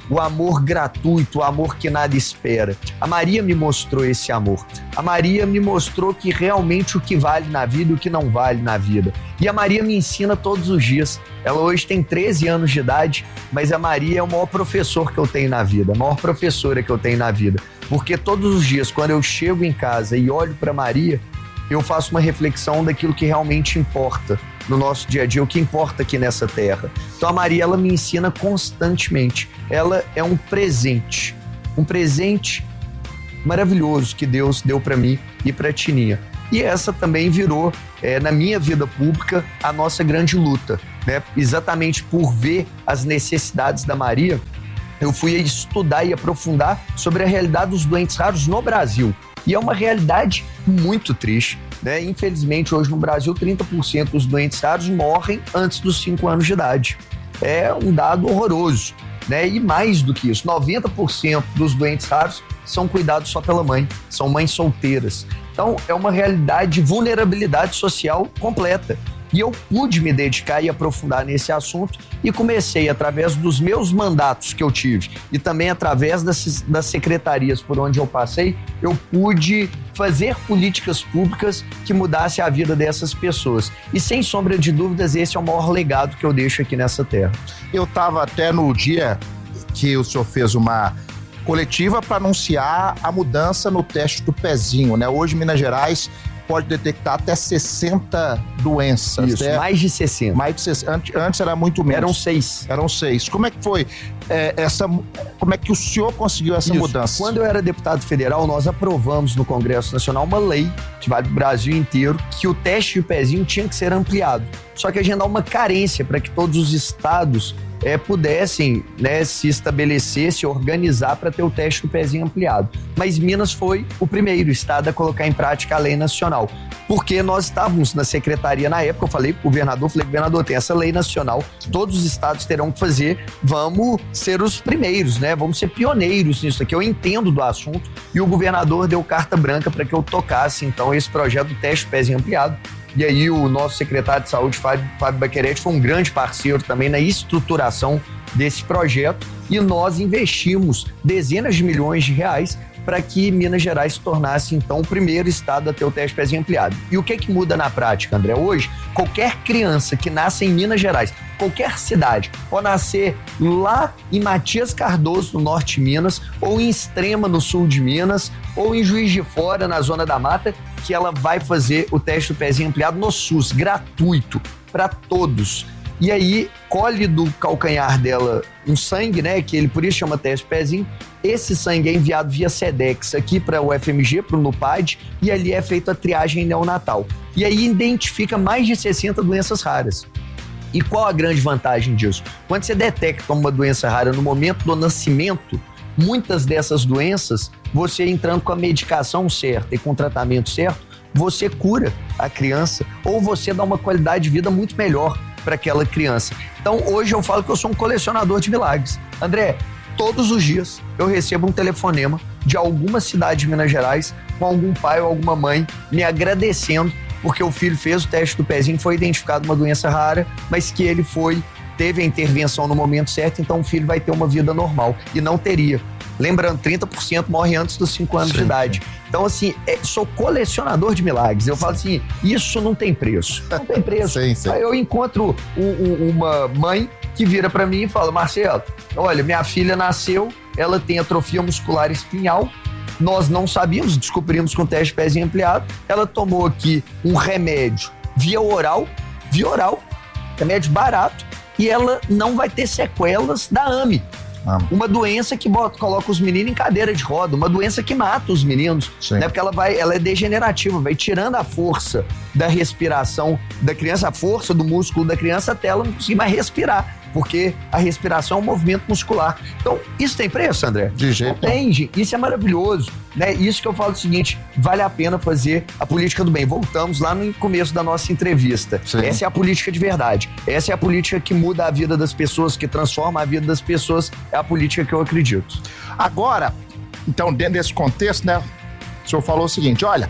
o amor gratuito, o amor que nada espera. A Maria me mostrou esse amor. A Maria me mostrou que realmente o que vale na vida e o que não vale na vida. E a Maria me ensina todos os dias. Ela hoje tem treze anos de idade, mas a Maria é o maior professor que eu tenho na vida, a maior professora que eu tenho na vida. Porque todos os dias, quando eu chego em casa e olho para Maria, eu faço uma reflexão daquilo que realmente importa no nosso dia a dia, o que importa aqui nessa terra. Então a Maria, ela me ensina constantemente. Ela é um presente, um presente maravilhoso que Deus deu para mim e para Tininha. E essa também virou, é, na minha vida pública, a nossa grande luta, né? Exatamente por ver as necessidades da Maria, eu fui estudar e aprofundar sobre a realidade dos doentes raros no Brasil. E é uma realidade muito triste, né? Infelizmente, hoje no Brasil, trinta por cento dos doentes raros morrem antes dos cinco anos de idade. É um dado horroroso, né? E mais do que isso, noventa por cento dos doentes raros são cuidados só pela mãe, são mães solteiras. Então, é uma realidade de vulnerabilidade social completa. E eu pude me dedicar e aprofundar nesse assunto e comecei, através dos meus mandatos que eu tive e também através das, das secretarias por onde eu passei, eu pude fazer políticas públicas que mudassem a vida dessas pessoas. E sem sombra de dúvidas, esse é o maior legado que eu deixo aqui nessa terra. Eu estava até no dia que o senhor fez uma coletiva para anunciar a mudança no teste do pezinho, né? Hoje, Minas Gerais pode detectar até sessenta doenças. Isso, né? mais de sessenta. Mais de sessenta. Antes, antes era muito menos. Eram seis. Eram seis. Como é que foi é, essa... Como é que o senhor conseguiu essa Isso. mudança? Quando eu era deputado federal, nós aprovamos no Congresso Nacional uma lei, que vale para o Brasil inteiro, que o teste de pezinho tinha que ser ampliado. Só que a gente dá uma carência para que todos os estados É, pudessem, né, se estabelecer, se organizar para ter o teste do pezinho ampliado. Mas Minas foi o primeiro estado a colocar em prática a lei nacional. Porque nós estávamos na secretaria na época, eu falei pro governador, falei, governador, tem essa lei nacional, todos os estados terão que fazer, vamos ser os primeiros, né? Vamos ser pioneiros nisso aqui. Eu entendo do assunto e o governador deu carta branca para que eu tocasse, então, esse projeto do teste do pezinho ampliado. E aí o nosso secretário de saúde, Fábio, Fábio Baquerete, foi um grande parceiro também na estruturação desse projeto e nós investimos dezenas de milhões de reais para que Minas Gerais se tornasse, então, o primeiro estado a ter o teste pezinho ampliado. E o que que muda na prática, André? Hoje, qualquer criança que nasce em Minas Gerais, qualquer cidade, pode nascer lá em Matias Cardoso, no norte de Minas, ou em Extrema, no sul de Minas, ou em Juiz de Fora, na Zona da Mata, que ela vai fazer o teste do pezinho ampliado no SUS, gratuito, para todos. E aí, colhe do calcanhar dela um sangue, né, que ele por isso chama teste pezinho. Esse sangue é enviado via SEDEX aqui para o F M G, para o NUPAD, e ali é feita a triagem neonatal. E aí identifica mais de sessenta doenças raras. E qual a grande vantagem disso? Quando você detecta uma doença rara no momento do nascimento, muitas dessas doenças, você entrando com a medicação certa e com o tratamento certo, você cura a criança ou você dá uma qualidade de vida muito melhor para aquela criança. Então, hoje eu falo que eu sou um colecionador de milagres. André, todos os dias eu recebo um telefonema de alguma cidade de Minas Gerais com algum pai ou alguma mãe me agradecendo porque o filho fez o teste do pezinho, foi identificado uma doença rara, mas que ele foi, teve a intervenção no momento certo, então o filho vai ter uma vida normal e não teria. Lembrando, trinta por cento morre antes dos cinco anos sim, de idade. Sim. Então, assim, é, sou colecionador de milagres. Eu sim. falo assim, isso não tem preço. Não tem preço. Sim, sim. Aí eu encontro um, um, uma mãe que vira pra mim e fala, Marcelo, olha, minha filha nasceu, ela tem atrofia muscular espinhal, nós não sabíamos, descobrimos com o teste de pezinho ampliado, ela tomou aqui um remédio via oral, via oral, remédio barato, e ela não vai ter sequelas da A M E. Uma doença que bota, coloca os meninos em cadeira de roda, uma doença que mata os meninos, né? Porque ela, vai, ela é degenerativa, vai tirando a força da respiração da criança, a força do músculo da criança até ela não conseguir mais respirar, porque a respiração é um movimento muscular. Então, isso tem preço, André? De jeito não tem, gente. Isso é maravilhoso, né? Isso que eu falo o seguinte, vale a pena fazer a política do bem. Voltamos lá no começo da nossa entrevista. Sim. Essa é a política de verdade. Essa é a política que muda a vida das pessoas, que transforma a vida das pessoas. É a política que eu acredito. Agora, então, dentro desse contexto, né? O senhor falou o seguinte, olha,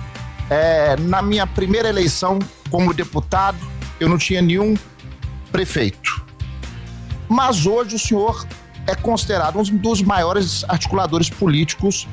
é, na minha primeira eleição como deputado, eu não tinha nenhum prefeito. Mas hoje o senhor é considerado um dos maiores articuladores políticos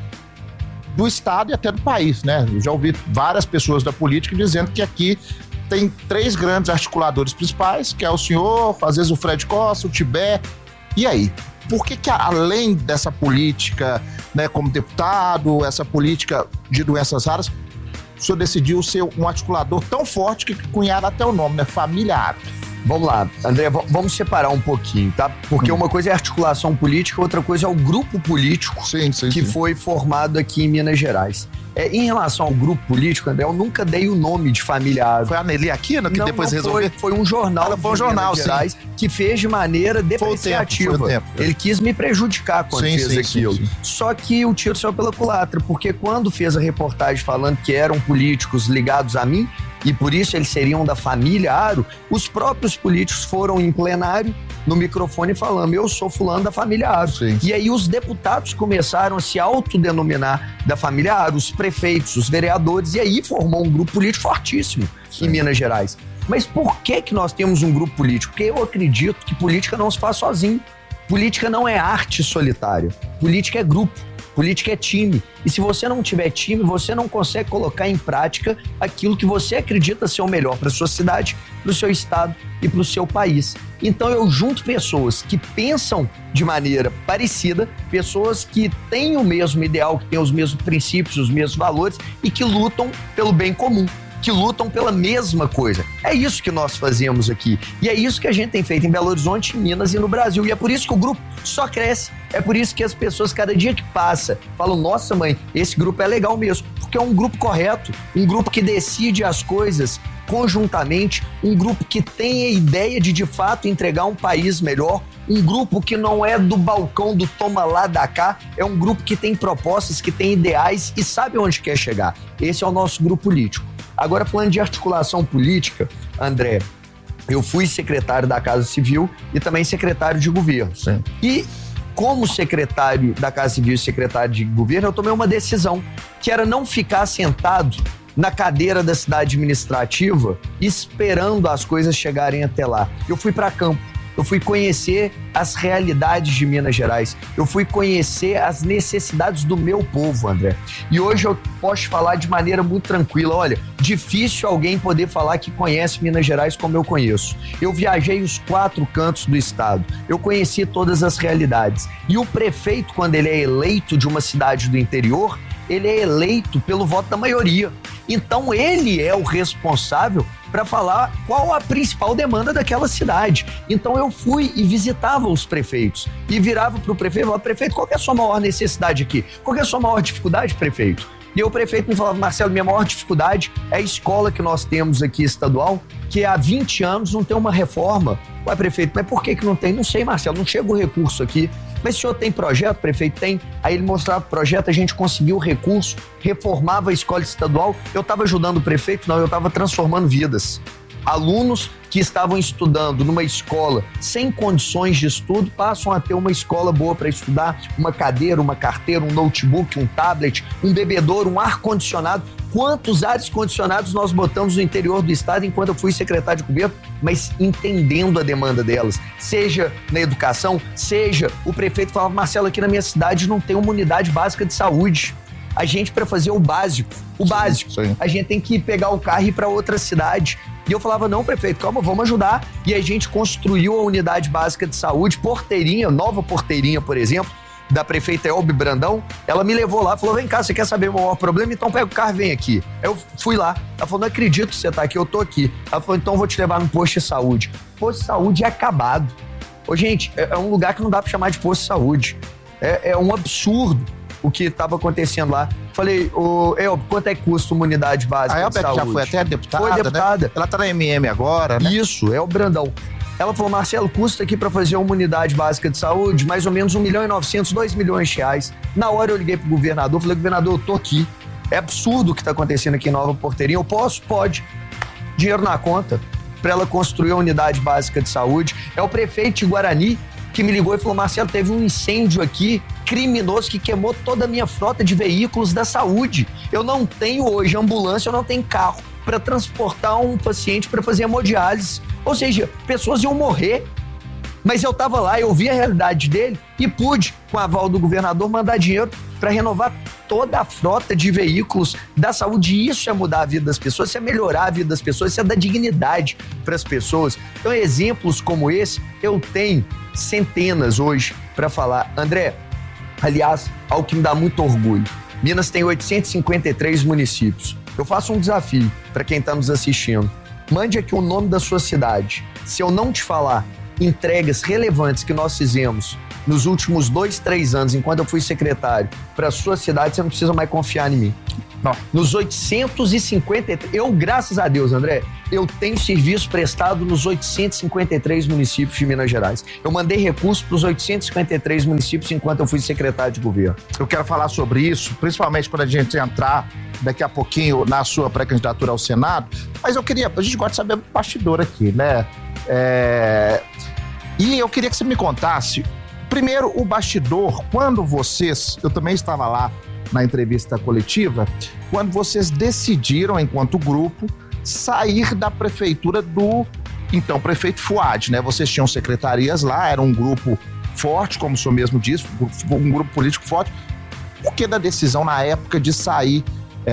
do Estado e até do país, né? Eu já ouvi várias pessoas da política dizendo que aqui tem três grandes articuladores principais, que é o senhor, às vezes o Fred Costa, o Tibé. E aí? Por que que além dessa política, né, como deputado, essa política de doenças raras, o senhor decidiu ser um articulador tão forte que cunharam até o nome, né? Família Aro. Vamos lá, André, vamos separar um pouquinho, tá? Porque hum. uma coisa é a articulação política, outra coisa é o grupo político sim, sim, que sim. foi formado aqui em Minas Gerais. É, em relação ao grupo político, André, eu nunca dei o nome de Família Aro. Foi a Nelly Aquino que não, depois não resolveu? Foi, foi um jornal, ah, foi um jornal Minas Gerais que fez de maneira depreciativa. Foi o tempo, foi o tempo. Ele quis me prejudicar quando sim, fez sim, aquilo. Sim, sim. Só que o tiro saiu pela culatra, porque quando fez a reportagem falando que eram políticos ligados a mim, e por isso eles seriam da família Aro, os próprios políticos foram em plenário, no microfone, falando, eu sou fulano da família Aro. Sim. E aí os deputados começaram a se autodenominar da família Aro, os prefeitos, os vereadores, e aí formou um grupo político fortíssimo Sim. em Minas Gerais. Mas por que que nós temos um grupo político? Porque eu acredito que política não se faz sozinho. Política não é arte solitária. Política é grupo. Política é time. E se você não tiver time, você não consegue colocar em prática aquilo que você acredita ser o melhor para a sua cidade, para o seu estado e para o seu país. Então eu junto pessoas que pensam de maneira parecida, pessoas que têm o mesmo ideal, que têm os mesmos princípios, os mesmos valores e que lutam pelo bem comum, que lutam pela mesma coisa. É isso que nós fazemos aqui. E é isso que a gente tem feito em Belo Horizonte, em Minas e no Brasil. E é por isso que o grupo só cresce. É por isso que as pessoas, cada dia que passa, falam, nossa mãe, esse grupo é legal mesmo. Porque é um grupo correto, um grupo que decide as coisas conjuntamente, um grupo que tem a ideia de, de fato, entregar um país melhor, um grupo que não é do balcão do toma lá, da cá, é um grupo que tem propostas, que tem ideais e sabe onde quer chegar. Esse é o nosso grupo político. Agora, falando de articulação política, André, eu fui secretário da Casa Civil e também secretário de governo. Sim. E como secretário da Casa Civil e secretário de governo, eu tomei uma decisão, que era não ficar sentado na cadeira da cidade administrativa esperando as coisas chegarem até lá. Eu fui para campo. Eu fui conhecer as realidades de Minas Gerais. Eu fui conhecer as necessidades do meu povo, André. E hoje eu posso falar de maneira muito tranquila. Olha, difícil alguém poder falar que conhece Minas Gerais como eu conheço. Eu viajei os quatro cantos do estado. Eu conheci todas as realidades. E o prefeito, quando ele é eleito de uma cidade do interior, ele é eleito pelo voto da maioria. Então ele é o responsável para falar qual a principal demanda daquela cidade. Então eu fui e visitava os prefeitos e virava para o prefeito e falava, prefeito, qual que é a sua maior necessidade aqui? Qual que é a sua maior dificuldade, prefeito? E o prefeito me falava, Marcelo, minha maior dificuldade é a escola que nós temos aqui estadual, que há vinte anos não tem uma reforma. Ué, prefeito, mas por que que não tem? Não sei, Marcelo, não chega o recurso aqui. Mas o senhor tem projeto, prefeito? Tem. Aí ele mostrava o projeto, a gente conseguiu o recurso, reformava a escola estadual. Eu estava ajudando o prefeito? Não, eu estava transformando vidas. Alunos que estavam estudando numa escola sem condições de estudo passam a ter uma escola boa para estudar, uma cadeira, uma carteira, um notebook, um tablet, um bebedouro, um ar-condicionado. Quantos ares condicionados nós botamos no interior do estado enquanto eu fui secretário de governo, mas entendendo a demanda delas, seja na educação, seja o prefeito falava, Marcelo, aqui na minha cidade não tem uma unidade básica de saúde. A gente, para fazer o básico, o sim, básico, sim. a gente tem que pegar o carro e ir para outra cidade. E eu falava, não, prefeito, calma, vamos ajudar. E a gente construiu a unidade básica de saúde, porteirinha, nova porteirinha, por exemplo, da prefeita Elbe Brandão. Ela me levou lá, falou, vem cá, você quer saber o maior problema? Então pega o carro e vem aqui. Eu fui lá, ela falou, não acredito que você tá aqui, eu tô aqui. Ela falou, então eu vou te levar no posto de saúde. Posto de saúde é acabado. Ô, gente, é um lugar que não dá pra chamar de posto de saúde. É, é um absurdo o que estava acontecendo lá. Falei, ô, Elbe, quanto é que custa uma unidade básica a de saúde? Já foi até deputada, Foi deputada. Né? Ela tá na M M agora, né? Isso, é o Brandão. Ela falou, Marcelo, custa aqui para fazer uma unidade básica de saúde mais ou menos um milhão e novecentos, dois milhões de reais. Na hora eu liguei pro governador, falei, governador, eu tô aqui. É absurdo o que tá acontecendo aqui em Nova Porteirinha. Eu posso? Pode. Dinheiro na conta para ela construir a unidade básica de saúde. É o prefeito de Guarani que me ligou e falou, Marcelo, teve um incêndio aqui criminoso que queimou toda a minha frota de veículos da saúde. Eu não tenho hoje ambulância, eu não tenho carro para transportar um paciente para fazer hemodiálise. Ou seja, pessoas iam morrer. Mas eu tava lá, eu vi a realidade dele e pude, com o aval do governador, mandar dinheiro para renovar toda a frota de veículos da saúde. E isso é mudar a vida das pessoas, isso é melhorar a vida das pessoas, isso é dar dignidade para as pessoas. Então, exemplos como esse, eu tenho centenas hoje para falar. André, aliás, algo que me dá muito orgulho. Minas tem oitocentos e cinquenta e três municípios. Eu faço um desafio para quem está nos assistindo. Mande aqui o nome da sua cidade. Se eu não te falar entregas relevantes que nós fizemos nos últimos dois, três anos, enquanto eu fui secretário, para a sua cidade, você não precisa mais confiar em mim. Não. Nos oitocentos e cinquenta e três, eu, graças a Deus, André, eu tenho serviço prestado nos oitocentos e cinquenta e três municípios de Minas Gerais. Eu mandei recursos para os oitocentos e cinquenta e três municípios enquanto eu fui secretário de governo. Eu quero falar sobre isso, principalmente quando a gente entrar daqui a pouquinho na sua pré-candidatura ao Senado, mas eu queria, a gente gosta de saber do bastidor aqui, né? É... E eu queria que você me contasse, primeiro, o bastidor, quando vocês, eu também estava lá na entrevista coletiva, quando vocês decidiram, enquanto grupo, sair da prefeitura do, então, prefeito Fuad, né? Vocês tinham secretarias lá, era um grupo forte, como o senhor mesmo disse, um grupo político forte. Por que da decisão, na época, de sair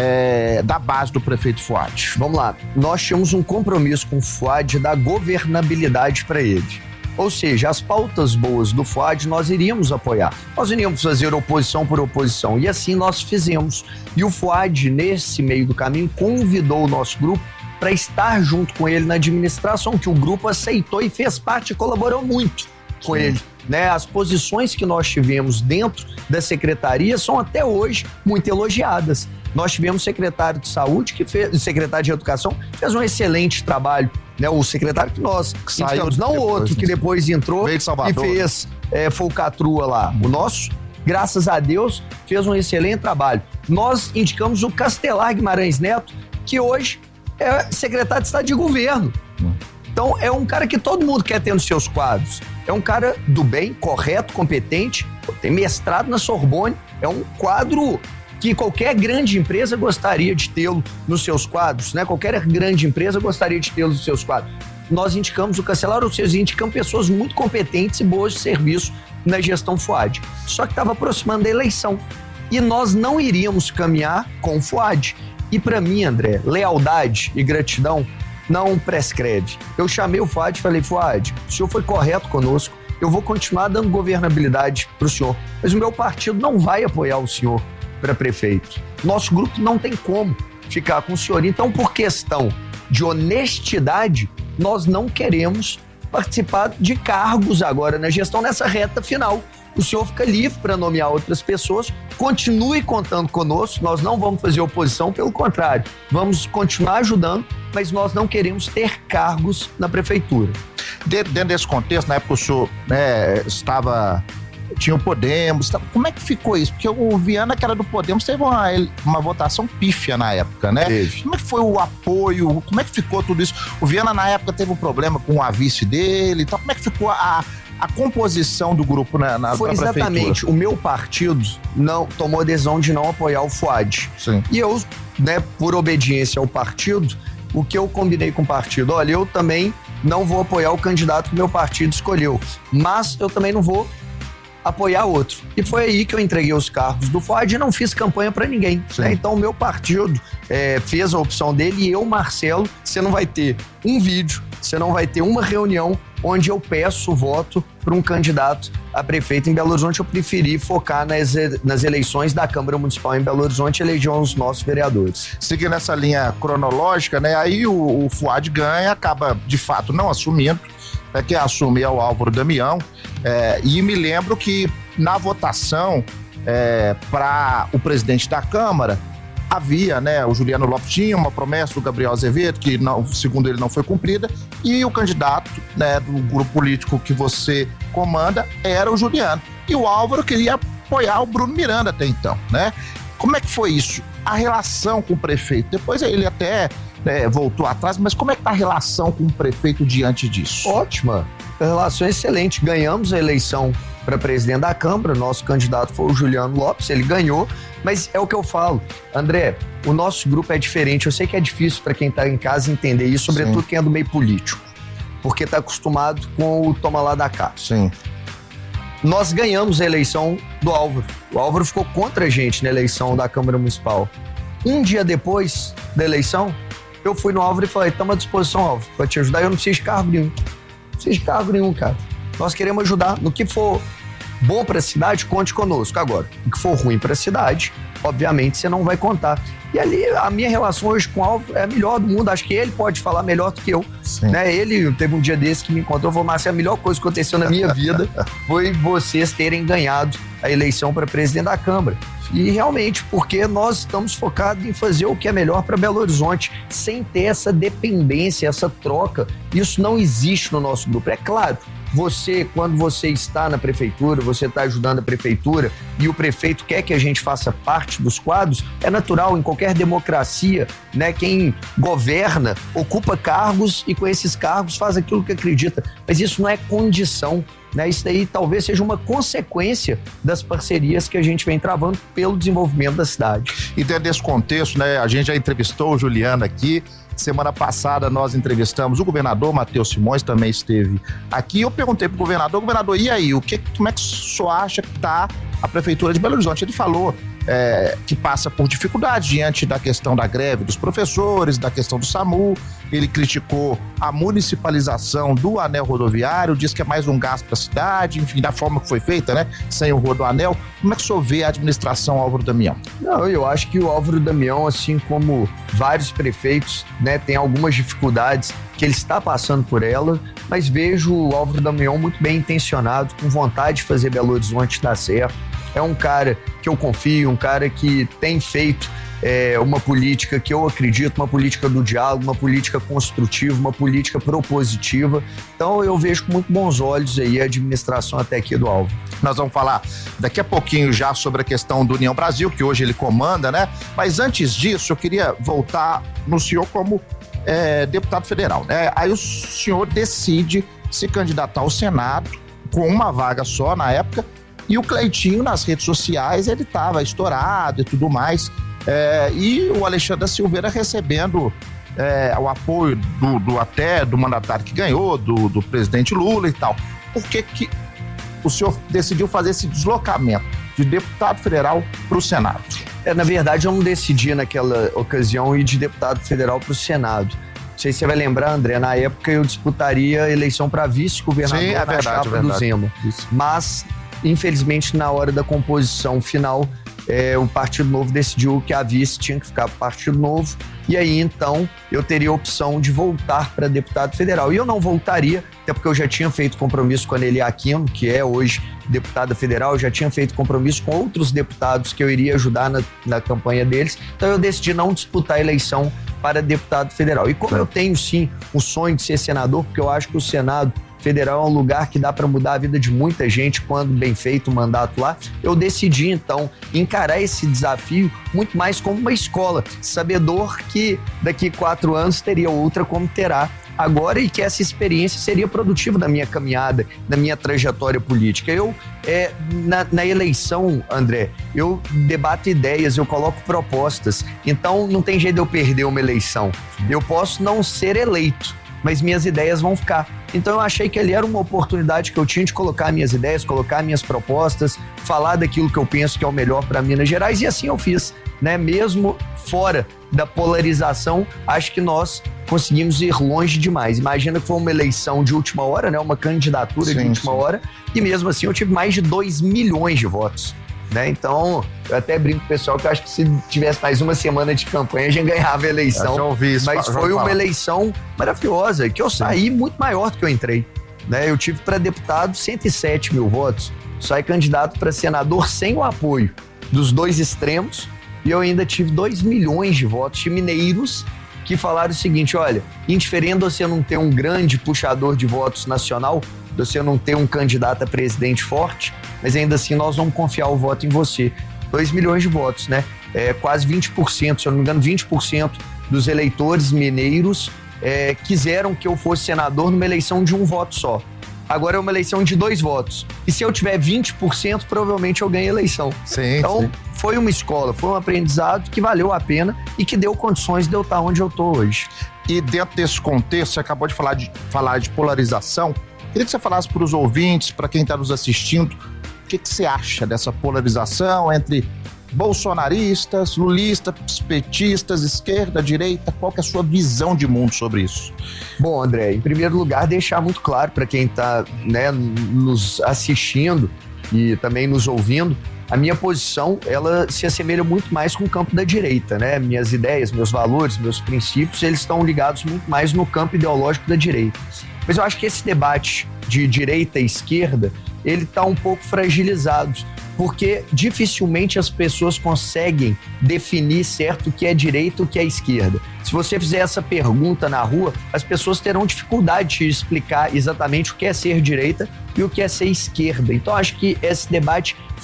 é, da base do prefeito Fuad? Vamos lá, nós tínhamos um compromisso com o Fuad de dar governabilidade para ele. Ou seja, as pautas boas do Fuad nós iríamos apoiar. Nós iríamos fazer oposição por oposição. E assim nós fizemos. E o Fuad, nesse meio do caminho, convidou o nosso grupo para estar junto com ele na administração, que o grupo aceitou e fez parte e colaborou muito com Sim. ele. Né? As posições que nós tivemos dentro da secretaria são até hoje muito elogiadas. Nós tivemos secretário de saúde, que fez, secretário de educação, fez um excelente trabalho. Né? O secretário que nós que saiu, não o outro que depois entrou e fez é, folcatrua lá. O nosso, graças a Deus, fez um excelente trabalho. Nós indicamos o Castelar Guimarães Neto, que hoje é secretário de Estado de Governo. Então, é um cara que todo mundo quer ter nos seus quadros. É um cara do bem, correto, competente, tem mestrado na Sorbonne, é um quadro que qualquer grande empresa gostaria de tê-lo nos seus quadros, né? Qualquer grande empresa gostaria de tê-lo nos seus quadros. Nós indicamos o Castelar, ou seja, indicamos pessoas muito competentes e boas de serviço na gestão Fuad. Só que estava aproximando a eleição e nós não iríamos caminhar com o Fuad. E para mim, André, lealdade e gratidão não prescreve. Eu chamei o Fuad e falei, Fuad, o senhor foi correto conosco, eu vou continuar dando governabilidade para o senhor, mas o meu partido não vai apoiar o senhor para prefeito. Nosso grupo não tem como ficar com o senhor. Então, por questão de honestidade, nós não queremos participar de cargos agora na gestão nessa reta final. O senhor fica livre para nomear outras pessoas, continue contando conosco, nós não vamos fazer oposição, pelo contrário, vamos continuar ajudando, mas nós não queremos ter cargos na prefeitura. Dentro desse contexto, na época o senhor né, estava... tinha o Podemos, como é que ficou isso? Porque o Viana, que era do Podemos, teve uma, uma votação pífia na época, né? Teve. Como é que foi o apoio? Como é que ficou tudo isso? O Viana, na época, teve um problema com a vice dele, então como é que ficou a, a composição do grupo na, na Foi exatamente, o meu partido não, tomou a decisão de não apoiar o Fuad. Sim. E eu, né, por obediência ao partido, o que eu combinei com o partido? Olha, eu também não vou apoiar o candidato que o meu partido escolheu, mas eu também não vou apoiar outro. E foi aí que eu entreguei os cargos do Fuad e não fiz campanha para ninguém. Né? Então o meu partido é, fez a opção dele e eu, Marcelo, você não vai ter um vídeo, você não vai ter uma reunião onde eu peço o voto para um candidato a prefeito em Belo Horizonte. Eu preferi focar nas, nas eleições da Câmara Municipal em Belo Horizonte e eleger os nossos vereadores. Seguindo essa linha cronológica, né? Aí o, o Fuad ganha, acaba de fato não assumindo. É, quem assume é o Álvaro Damião, é, e me lembro que na votação é, para o presidente da Câmara havia, né, o Juliano Lopes tinha uma promessa do Gabriel Azevedo, que não, segundo ele não foi cumprida, e o candidato né, do grupo político que você comanda era o Juliano. E o Álvaro queria apoiar o Bruno Miranda até então, né? Como é que foi isso? A relação com o prefeito? Depois ele até é, voltou atrás, mas como é que tá a relação com o prefeito diante disso? Ótima, a relação é excelente. Ganhamos a eleição para presidente da Câmara, nosso candidato foi o Juliano Lopes, ele ganhou, mas é o que eu falo, André, o nosso grupo é diferente, eu sei que é difícil para quem tá em casa entender isso, sobretudo Sim. quem é do meio político. porque está acostumado com o toma lá da cá. Sim. Nós ganhamos a eleição do Álvaro. O Álvaro ficou contra a gente na eleição da Câmara Municipal. Um dia depois da eleição, eu fui no Álvaro e falei, estamos à disposição, Álvaro, para te ajudar. Eu não preciso de cargo nenhum. Não preciso de cargo nenhum, cara. Nós queremos ajudar. No que for bom para a cidade, conte conosco. Agora, o que for ruim para a cidade, obviamente você não vai contar. E ali, a minha relação hoje com o Álvaro é a melhor do mundo. Acho que ele pode falar melhor do que eu. Né? Ele teve um dia desse que me encontrou e falou, Márcio, a melhor coisa que aconteceu na minha vida foi vocês terem ganhado a eleição para presidente da Câmara. E realmente, porque nós estamos focados em fazer o que é melhor para Belo Horizonte, sem ter essa dependência, essa troca. Isso não existe no nosso grupo. É claro, você, quando você está na prefeitura, você está ajudando a prefeitura e o prefeito quer que a gente faça parte dos quadros, é natural, em qualquer democracia, né? Quem governa ocupa cargos e com esses cargos faz aquilo que acredita. Mas isso não é condição, né? Isso daí talvez seja uma consequência das parcerias que a gente vem travando pelo desenvolvimento da cidade. E dentro desse contexto, né? A gente já entrevistou o Juliano aqui. Semana passada nós entrevistamos o governador Matheus Simões, também esteve aqui. Eu perguntei pro governador, governador, e aí, o que, como é que o senhor acha que está a prefeitura de Belo Horizonte? Ele falou é, que passa por dificuldade diante da questão da greve dos professores, da questão do SAMU. Ele criticou a municipalização do anel rodoviário, diz que é mais um gasto para a cidade, enfim, da forma que foi feita, né? Sem o rodoanel. Como é que o senhor vê a administração Álvaro Damião? Não, eu acho que o Álvaro Damião, assim como vários prefeitos, né, tem algumas dificuldades que ele está passando por ela, mas vejo o Álvaro Damião muito bem intencionado, com vontade de fazer Belo Horizonte dar certo. É um cara que eu confio, um cara que tem feito é, uma política que eu acredito, uma política do diálogo, uma política construtiva, uma política propositiva. Então eu vejo com muito bons olhos aí a administração até aqui do Álvaro. Nós vamos falar daqui a pouquinho já sobre a questão do União Brasil, que hoje ele comanda, né? Mas antes disso, eu queria voltar no senhor como é, deputado federal, né? Aí o senhor decide se candidatar ao Senado com uma vaga só na época, e o Cleitinho nas redes sociais, ele estava estourado e tudo mais, é, e o Alexandre Silveira recebendo é, o apoio do, do até do mandatário que ganhou, do, do presidente Lula e tal. Por que que o senhor decidiu fazer esse deslocamento de deputado federal para o Senado? É, na verdade, eu não decidi naquela ocasião ir de deputado federal para o Senado. Não sei se você vai lembrar, André, na época eu disputaria a eleição para vice-governador Sim, é na verdade, chapa é verdade. do Zema. Isso. Mas, infelizmente, na hora da composição final, é, o Partido Novo decidiu que a vice tinha que ficar para o Partido Novo, e aí, então, eu teria a opção de voltar para deputado federal. E eu não voltaria, até porque eu já tinha feito compromisso com a Nelly Aquino, que é hoje deputada federal, eu já tinha feito compromisso com outros deputados que eu iria ajudar na, na campanha deles, então eu decidi não disputar a eleição para deputado federal. E como eu tenho, sim, o sonho de ser senador, porque eu acho que o Senado Federal é um lugar que dá para mudar a vida de muita gente quando bem feito o mandato lá, eu decidi, então, encarar esse desafio muito mais como uma escola, sabedor que daqui quatro anos teria outra como terá agora e que essa experiência seria produtiva da minha caminhada, da minha trajetória política. Eu, é, na, na eleição, André, eu debato ideias, eu coloco propostas, então não tem jeito de eu perder uma eleição. Eu posso não ser eleito, mas minhas ideias vão ficar. Então eu achei que ali era uma oportunidade que eu tinha de colocar minhas ideias, colocar minhas propostas, falar daquilo que eu penso que é o melhor para Minas Gerais, e assim eu fiz, né? Mesmo fora da polarização, acho que nós conseguimos ir longe demais. Imagina que foi uma eleição de última hora, né? Uma candidatura sim, de última sim. hora, e mesmo assim eu tive mais de dois milhões de votos. Né? Então, eu até brinco com o pessoal que eu acho que se tivesse mais uma semana de campanha, a gente ganhava a eleição. Eu já ouvi isso, mas foi uma eleição maravilhosa, que eu saí muito maior do que eu entrei. Né? Eu tive para deputado cento e sete mil votos, saí candidato para senador sem o apoio dos dois extremos, e eu ainda tive dois milhões de votos de mineiros que falaram o seguinte: olha, indiferente você não ter um grande puxador de votos nacional, você não ter um candidato a presidente forte, mas ainda assim nós vamos confiar o voto em você. dois milhões de votos, né? É, quase vinte por cento, se eu não me engano, vinte por cento dos eleitores mineiros é, quiseram que eu fosse senador numa eleição de um voto só. Agora é uma eleição de dois votos. E se eu tiver vinte por cento, provavelmente eu ganho a eleição. Sim, então, sim. foi uma escola, foi um aprendizado que valeu a pena e que deu condições de eu estar onde eu tô hoje. E dentro desse contexto, você acabou de falar de, falar de polarização, queria que você falasse para os ouvintes, para quem está nos assistindo, o que, que você acha dessa polarização entre bolsonaristas, lulistas, petistas, esquerda, direita? Qual que é a sua visão de mundo sobre isso? Bom, André, em primeiro lugar, deixar muito claro para quem está, né, nos assistindo e também nos ouvindo, a minha posição, ela se assemelha muito mais com o campo da direita, né? Minhas ideias, meus valores, meus princípios, eles estão ligados muito mais no campo ideológico da direita. Mas eu acho que esse debate de direita e esquerda, ele está um pouco fragilizado, porque dificilmente as pessoas conseguem definir certo o que é direita e o que é esquerda. Se você fizer essa pergunta na rua, as pessoas terão dificuldade de explicar exatamente o que é ser direita e o que é ser esquerda. Então acho que esse debate